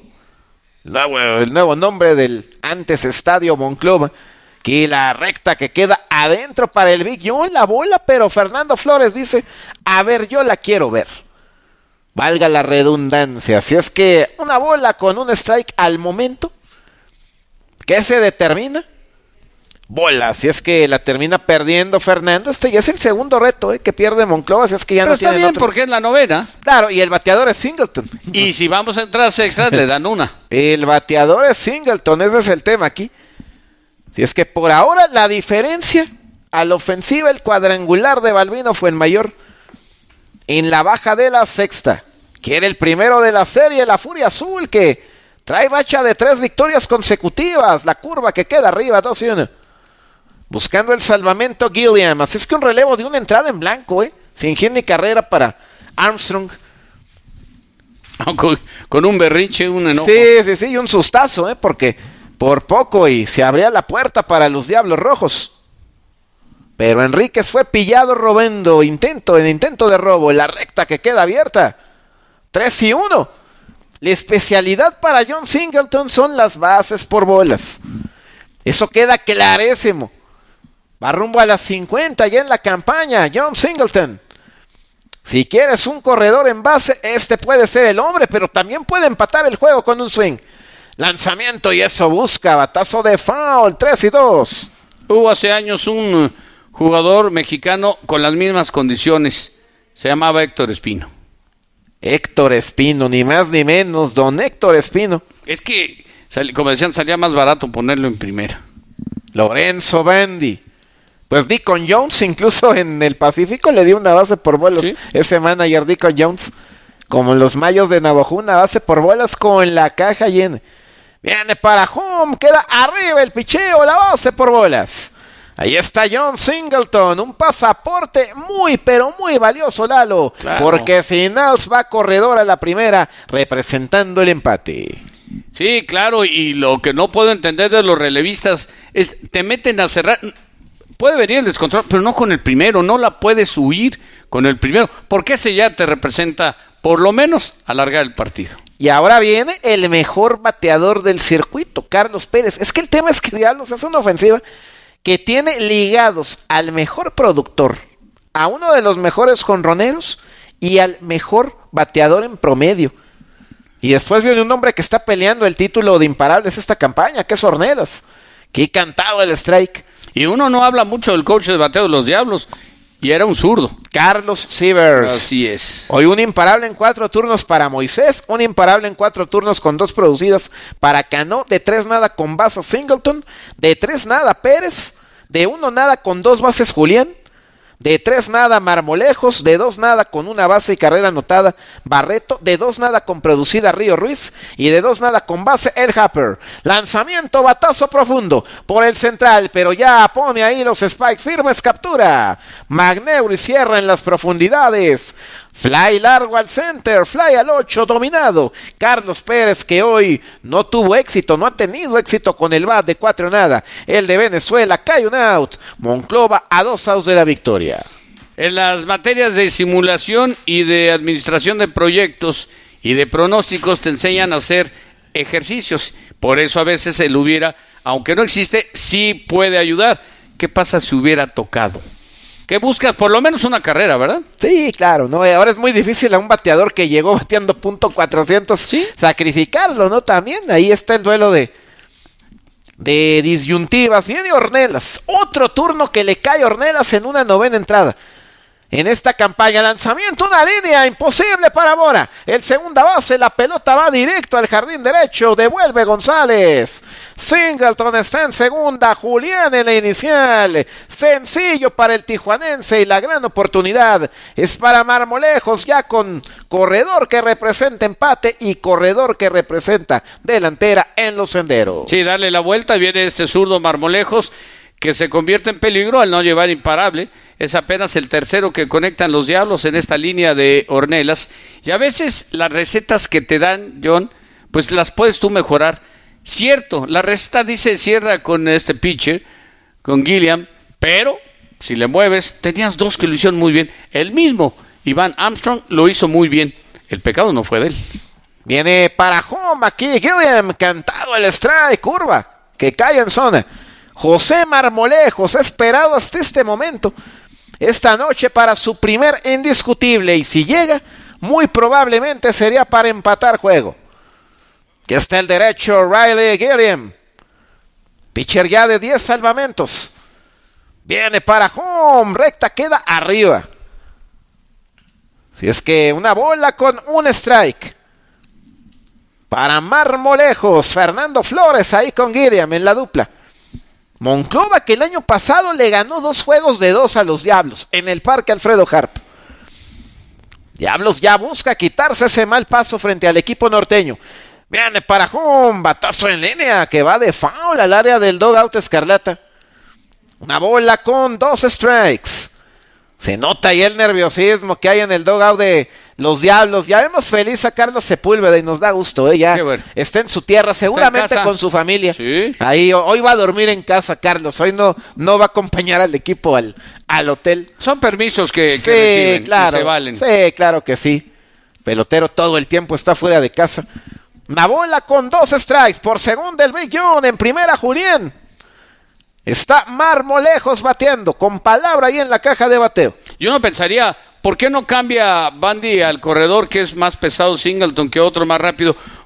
A: El nuevo nombre del antes estadio Monclova. Que la recta que queda adentro para el Big John, la bola, pero Fernando Flores dice, a ver, yo la quiero ver. Valga la redundancia. Así es que una bola con un strike al momento. ¿Qué se determina? Bola, así es que la termina perdiendo Fernando. Este ya es el segundo reto eh, que pierde Monclova, así es que ya
B: pero
A: no tiene
B: bien
A: otro.
B: Porque es la novena.
A: Claro, y el bateador es Singleton.
B: Y si vamos a entrar a extras, le dan una.
A: El bateador es Singleton, ese es el tema aquí. Si es que por ahora la diferencia a la ofensiva, el cuadrangular de Balbino fue el mayor en la baja de la sexta, que era el primero de la serie, la Furia Azul, que trae racha de tres victorias consecutivas, la curva que queda arriba, dos y uno. Buscando el salvamento Gilliam, así es que un relevo de una entrada en blanco, ¿eh? Sin hit ni carrera para Armstrong.
B: Con, con un berrinche, un enojo.
A: Sí, sí, sí, y un sustazo, ¿eh? Porque por poco y se abría la puerta para los Diablos Rojos. Pero Enríquez fue pillado robando, intento en intento de robo, la recta que queda abierta. tres y uno. La especialidad para John Singleton son las bases por bolas. Eso queda clarísimo. Va rumbo a las cincuenta ya en la campaña, John Singleton. Si quieres un corredor en base, este puede ser el hombre, pero también puede empatar el juego con un swing. Lanzamiento y eso busca, batazo de foul, tres y dos.
B: Hubo hace años un jugador mexicano con las mismas condiciones. Se llamaba Héctor Espino.
A: Héctor Espino, ni más ni menos, don Héctor Espino.
B: Es que, como decían, salía más barato ponerlo en primera.
A: Lorenzo Bandi. Pues Deacon Jones, incluso en el Pacífico, le dio una base por bolas. ¿Sí? Ese manager Deacon Jones, como los Mayos de Navajo, una base por bolas con la caja llena. Viene para home, queda arriba el picheo, la base por bolas. Ahí está John Singleton, un pasaporte muy, pero muy valioso, Lalo. Claro. Porque sin outs va corredor a la primera, representando el empate.
B: Sí, claro, y lo que no puedo entender de los relevistas es, te meten a cerrar, puede venir el descontrol, pero no con el primero, no la puedes huir con el primero, porque ese ya te representa, por lo menos, alargar el partido.
A: Y ahora viene el mejor bateador del circuito, Carlos Pérez. Es que el tema es que Diablos es una ofensiva que tiene ligados al mejor productor, a uno de los mejores jonroneros y al mejor bateador en promedio. Y después viene un hombre que está peleando el título de imparables esta campaña, que es Ornelas, que ha cantado el strike.
B: Y uno no habla mucho del coach de bateo de los Diablos, y era un zurdo.
A: Carlos Sievers.
B: Así es.
A: Hoy un imparable en cuatro turnos para Moisés, un imparable en cuatro turnos con dos producidas para Cano, de tres nada con bases Singleton, de tres nada Pérez, de uno nada con dos bases Julián, de tres nada Marmolejos, de dos nada con una base y carrera anotada Barreto, de dos nada con producida Río Ruiz y de dos nada con base El Happer. Lanzamiento, batazo profundo por el central, pero ya pone ahí los spikes firmes, captura Magneuri, cierra en las profundidades. Fly largo al center, fly al ocho, dominado. Carlos Pérez, que hoy no tuvo éxito, no ha tenido éxito con el bat de cuatro nada. El de Venezuela cae un out. Monclova a dos outs de la victoria.
B: En las materias de simulación y de administración de proyectos y de pronósticos te enseñan a hacer ejercicios. Por eso a veces el hubiera, aunque no existe, sí puede ayudar. ¿Qué pasa si hubiera tocado? Que buscas por lo menos una carrera, ¿verdad?
A: Sí, claro, ¿no? Ahora es muy difícil a un bateador que llegó bateando punto cuatrocientos, ¿sí?, sacrificarlo, ¿no? También ahí está el duelo de, de disyuntivas. Viene Ornelas, otro turno que le cae a Ornelas en una novena entrada. En esta campaña, lanzamiento, una línea imposible para Mora. El segunda base, la pelota va directo al jardín derecho, devuelve González. Singleton está en segunda, Julián en la inicial. Sencillo para el tijuanense y la gran oportunidad es para Marmolejos, ya con corredor que representa empate y corredor que representa delantera en los senderos.
B: Sí, darle la vuelta, viene este zurdo Marmolejos, que se convierte en peligro al no llevar imparable. Es apenas el tercero que conectan los Diablos en esta línea de Ornelas. Y a veces las recetas que te dan, John, pues las puedes tú mejorar. Cierto, la receta dice cierra con este pitcher, con Gilliam, pero si le mueves, tenías dos que lo hicieron muy bien. El mismo Iván Armstrong lo hizo muy bien. El pecado no fue de él.
A: Viene para home aquí Gilliam, cantado el strike, curva, que cae en zona. José Marmolejos, esperado hasta este momento, esta noche para su primer indiscutible, y si llega, muy probablemente sería para empatar juego. Que está el derecho Riley Gilliam, pitcher ya de diez salvamentos. Viene para home, recta, queda arriba. Si es que una bola con un strike. Para Marmolejos, Fernando Flores ahí con Gilliam en la dupla. Monclova, que el año pasado le ganó dos juegos de dos a los Diablos en el Parque Alfredo Harp. Diablos ya busca quitarse ese mal paso frente al equipo norteño. Viene para home, batazo en línea que va de foul al área del dugout escarlata. Una bola con dos strikes. Se nota ahí el nerviosismo que hay en el dugout de los Diablos. Ya vemos feliz a Carlos Sepúlveda y nos da gusto, ¿eh? Ya bueno. Está en su tierra, seguramente con su familia.
B: Sí.
A: Ahí hoy va a dormir en casa, Carlos. Hoy no, no va a acompañar al equipo al, al hotel.
B: Son permisos que,
A: sí,
B: que reciben,
A: claro,
B: y se valen.
A: Sí, claro que sí. Pelotero todo el tiempo está fuera de casa. Una bola con dos strikes por segunda el Big John. En primera Julián. Está Marmolejos bateando, con palabra ahí en la caja de bateo.
B: Yo no pensaría, ¿por qué no cambia Bandy al corredor que es más pesado Singleton que otro más rápido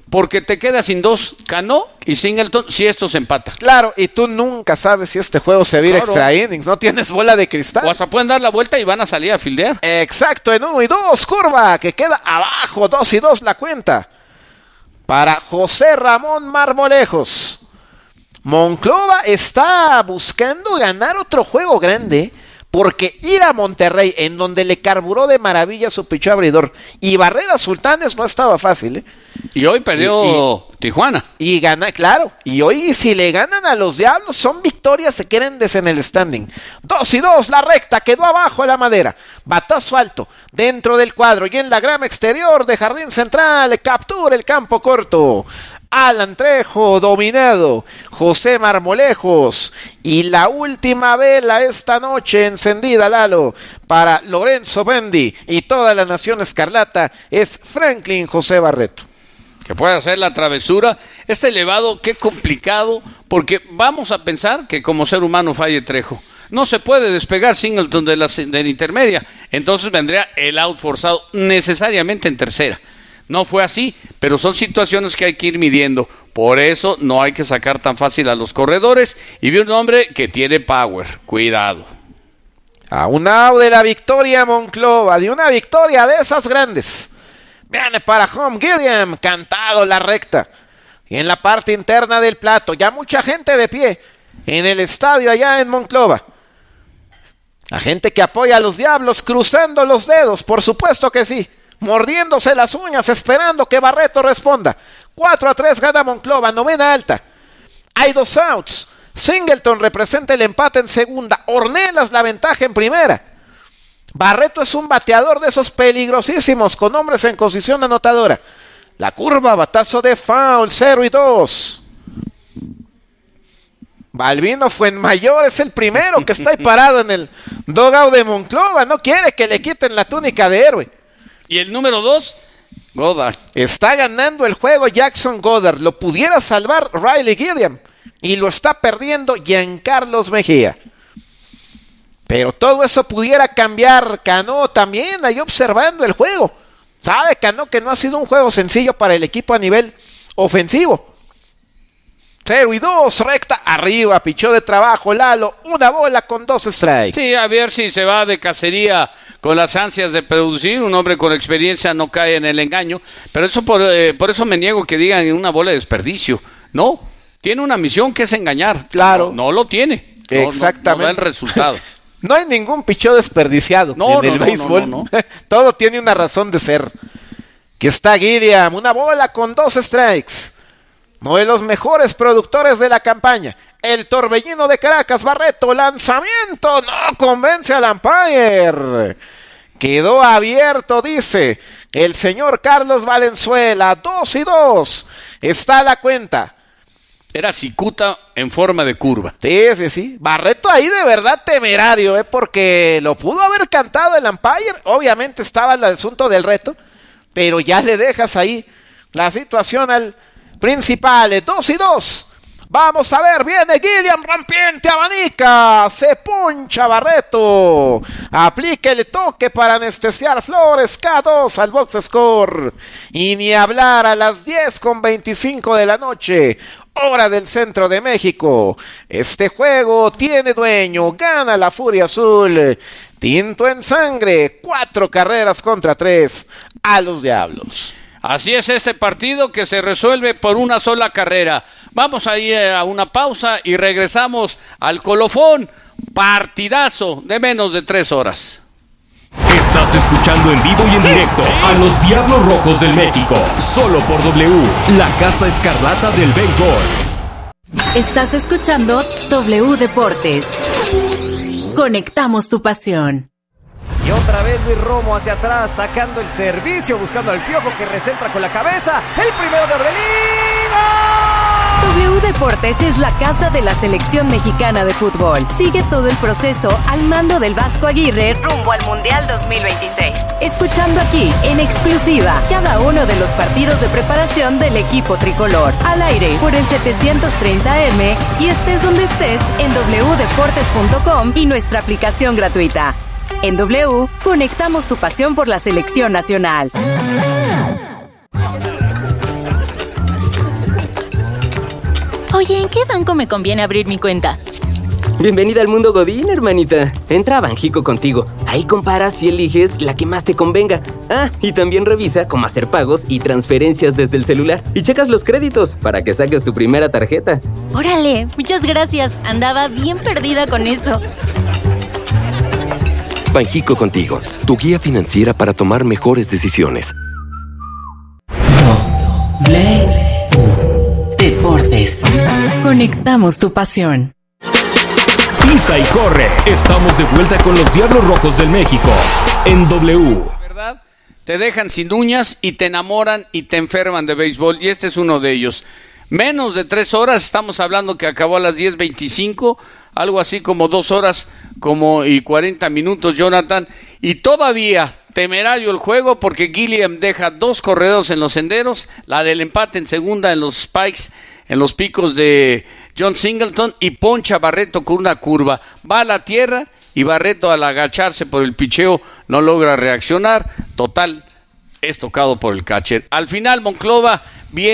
B: porque te quedas sin dos, Cano y Singleton, si esto se empata.
A: Claro, y tú nunca sabes si este juego se vira
B: Claro.
A: extra innings, no tienes bola de cristal.
B: O hasta pueden dar la vuelta y van a salir a fildear.
A: Exacto, en uno y dos, curva, que queda abajo, dos y dos la cuenta. Para José Ramón Marmolejos. Monclova está buscando ganar otro juego grande, porque ir a Monterrey, en donde le carburó de maravilla su pichó abridor, y barrer a Sultanes no estaba fácil, ¿eh?
B: Y hoy perdió y, y, Tijuana.
A: Y gana, claro. Y hoy, si le ganan a los Diablos, son victorias, se quieren en el standing. Dos y dos, la recta, quedó abajo de la madera. Batazo alto, dentro del cuadro y en la grama exterior de Jardín Central, captura el campo corto. Alan Trejo, dominado, José Marmolejos, y la última vela esta noche encendida, Lalo, para Lorenzo Bendy y toda la nación escarlata, es Franklin José Barreto.
B: Que puede hacer la travesura, este elevado, qué complicado, porque vamos a pensar que como ser humano falle Trejo. No se puede despegar Singleton de la, de la intermedia, entonces vendría el out forzado necesariamente en tercera. No fue así, pero son situaciones que hay que ir midiendo. Por eso no hay que sacar tan fácil a los corredores. Y vi un hombre que tiene power. Cuidado.
A: A un out de la victoria Monclova, de una victoria de esas grandes. Viene para home Gilliam, cantado la recta. Y en la parte interna del plato, ya mucha gente de pie en el estadio allá en Monclova. La gente que apoya a los Diablos cruzando los dedos, por supuesto que sí. Mordiéndose las uñas, esperando que Barreto responda. cuatro a tres gana Monclova, novena alta. Hay dos outs. Singleton representa el empate en segunda. Ornelas la ventaja en primera. Barreto es un bateador de esos peligrosísimos, con hombres en posición anotadora. La curva, batazo de foul, cero y dos. Balbino Fuenmayor es el primero que está ahí parado en el dugout de Monclova. No quiere que le quiten la túnica de héroe.
B: Y el número dos, Goddard.
A: Está ganando el juego Jackson Goddard. Lo pudiera salvar Riley Gilliam. Y lo está perdiendo Giancarlos Mejía. Pero todo eso pudiera cambiar. Cano también ahí observando el juego. Sabe Cano que no ha sido un juego sencillo para el equipo a nivel ofensivo. cero y dos, recta arriba, pichó de trabajo Lalo, una bola con dos strikes.
B: Sí, a ver si se va de cacería con las ansias de producir. Un hombre con experiencia no cae en el engaño, pero eso por, eh, por eso me niego que digan una bola de desperdicio. No, tiene una misión que es engañar.
A: Claro.
B: No, no lo tiene. No,
A: exactamente.
B: No, no da el resultado.
A: No hay ningún pichó desperdiciado
B: no,
A: en
B: no,
A: el
B: no,
A: béisbol.
B: No, no, no.
A: Todo tiene una razón de ser. Que está Gilliam, una bola con dos strikes. Uno de los mejores productores de la campaña. El torbellino de Caracas, Barreto, lanzamiento, no convence al umpire. Quedó abierto, dice el señor Carlos Valenzuela. Dos y dos. Está la cuenta.
B: Era cicuta en forma de curva.
A: Sí, sí, sí. Barreto ahí de verdad temerario, ¿eh? Porque lo pudo haber cantado el umpire. Obviamente estaba el asunto del reto, pero ya le dejas ahí la situación al principal. Dos y dos. Vamos a ver, viene Gilliam, rompiente, abanica, se puncha Barreto, aplica el toque para anestesiar Flores, K dos al box score, y ni hablar a las diez con veinticinco de la noche, hora del centro de México. Este juego tiene dueño, gana la Furia Azul, tinto en sangre, cuatro carreras contra tres a los Diablos.
B: Así es este partido que se resuelve por una sola carrera. Vamos a ir a una pausa y regresamos al colofón. Partidazo de menos de tres horas.
C: Estás escuchando en vivo y en directo a los Diablos Rojos del México. Solo por W, la Casa Escarlata del Béisbol.
D: Estás escuchando W Deportes. Conectamos tu pasión.
E: Y otra vez Luis Romo hacia atrás, sacando el servicio, buscando al Piojo que recentra con la cabeza. El primero de Orbelín.
D: W Deportes es la casa de la selección mexicana de fútbol. Sigue todo el proceso al mando del Vasco Aguirre rumbo al Mundial dos mil veintiséis. Escuchando aquí, en exclusiva, cada uno de los partidos de preparación del equipo tricolor. Al aire, por el setecientos treinta M y estés donde estés en w deportes punto com y nuestra aplicación gratuita. En W, conectamos tu pasión por la selección nacional.
O: Oye, ¿en qué banco me conviene abrir mi cuenta?
P: Bienvenida al mundo Godín, hermanita. Entra a Banjico Contigo. Ahí comparas y eliges la que más te convenga. Ah, y también revisa cómo hacer pagos y transferencias desde el celular. Y checas los créditos para que saques tu primera tarjeta.
O: Órale, muchas gracias. Andaba bien perdida con eso.
Q: Banjico Contigo, tu guía financiera para tomar mejores decisiones.
R: Deportes. Conectamos tu pasión.
C: Pisa y corre. Estamos de vuelta con los Diablos Rojos del México en W.
B: ¿Verdad? Te dejan sin uñas y te enamoran y te enferman de béisbol, y este es uno de ellos. Menos de tres horas, estamos hablando que acabó a las diez veinticinco, algo así como dos horas como y cuarenta minutos, Jonathan, y todavía temerario el juego porque Gilliam deja dos corredores en los senderos, la del empate en segunda en los spikes, en los picos de John Singleton, y poncha a Barreto con una curva. Va a la tierra y Barreto, al agacharse por el picheo, no logra reaccionar. Total, es tocado por el catcher. Al final Monclova viene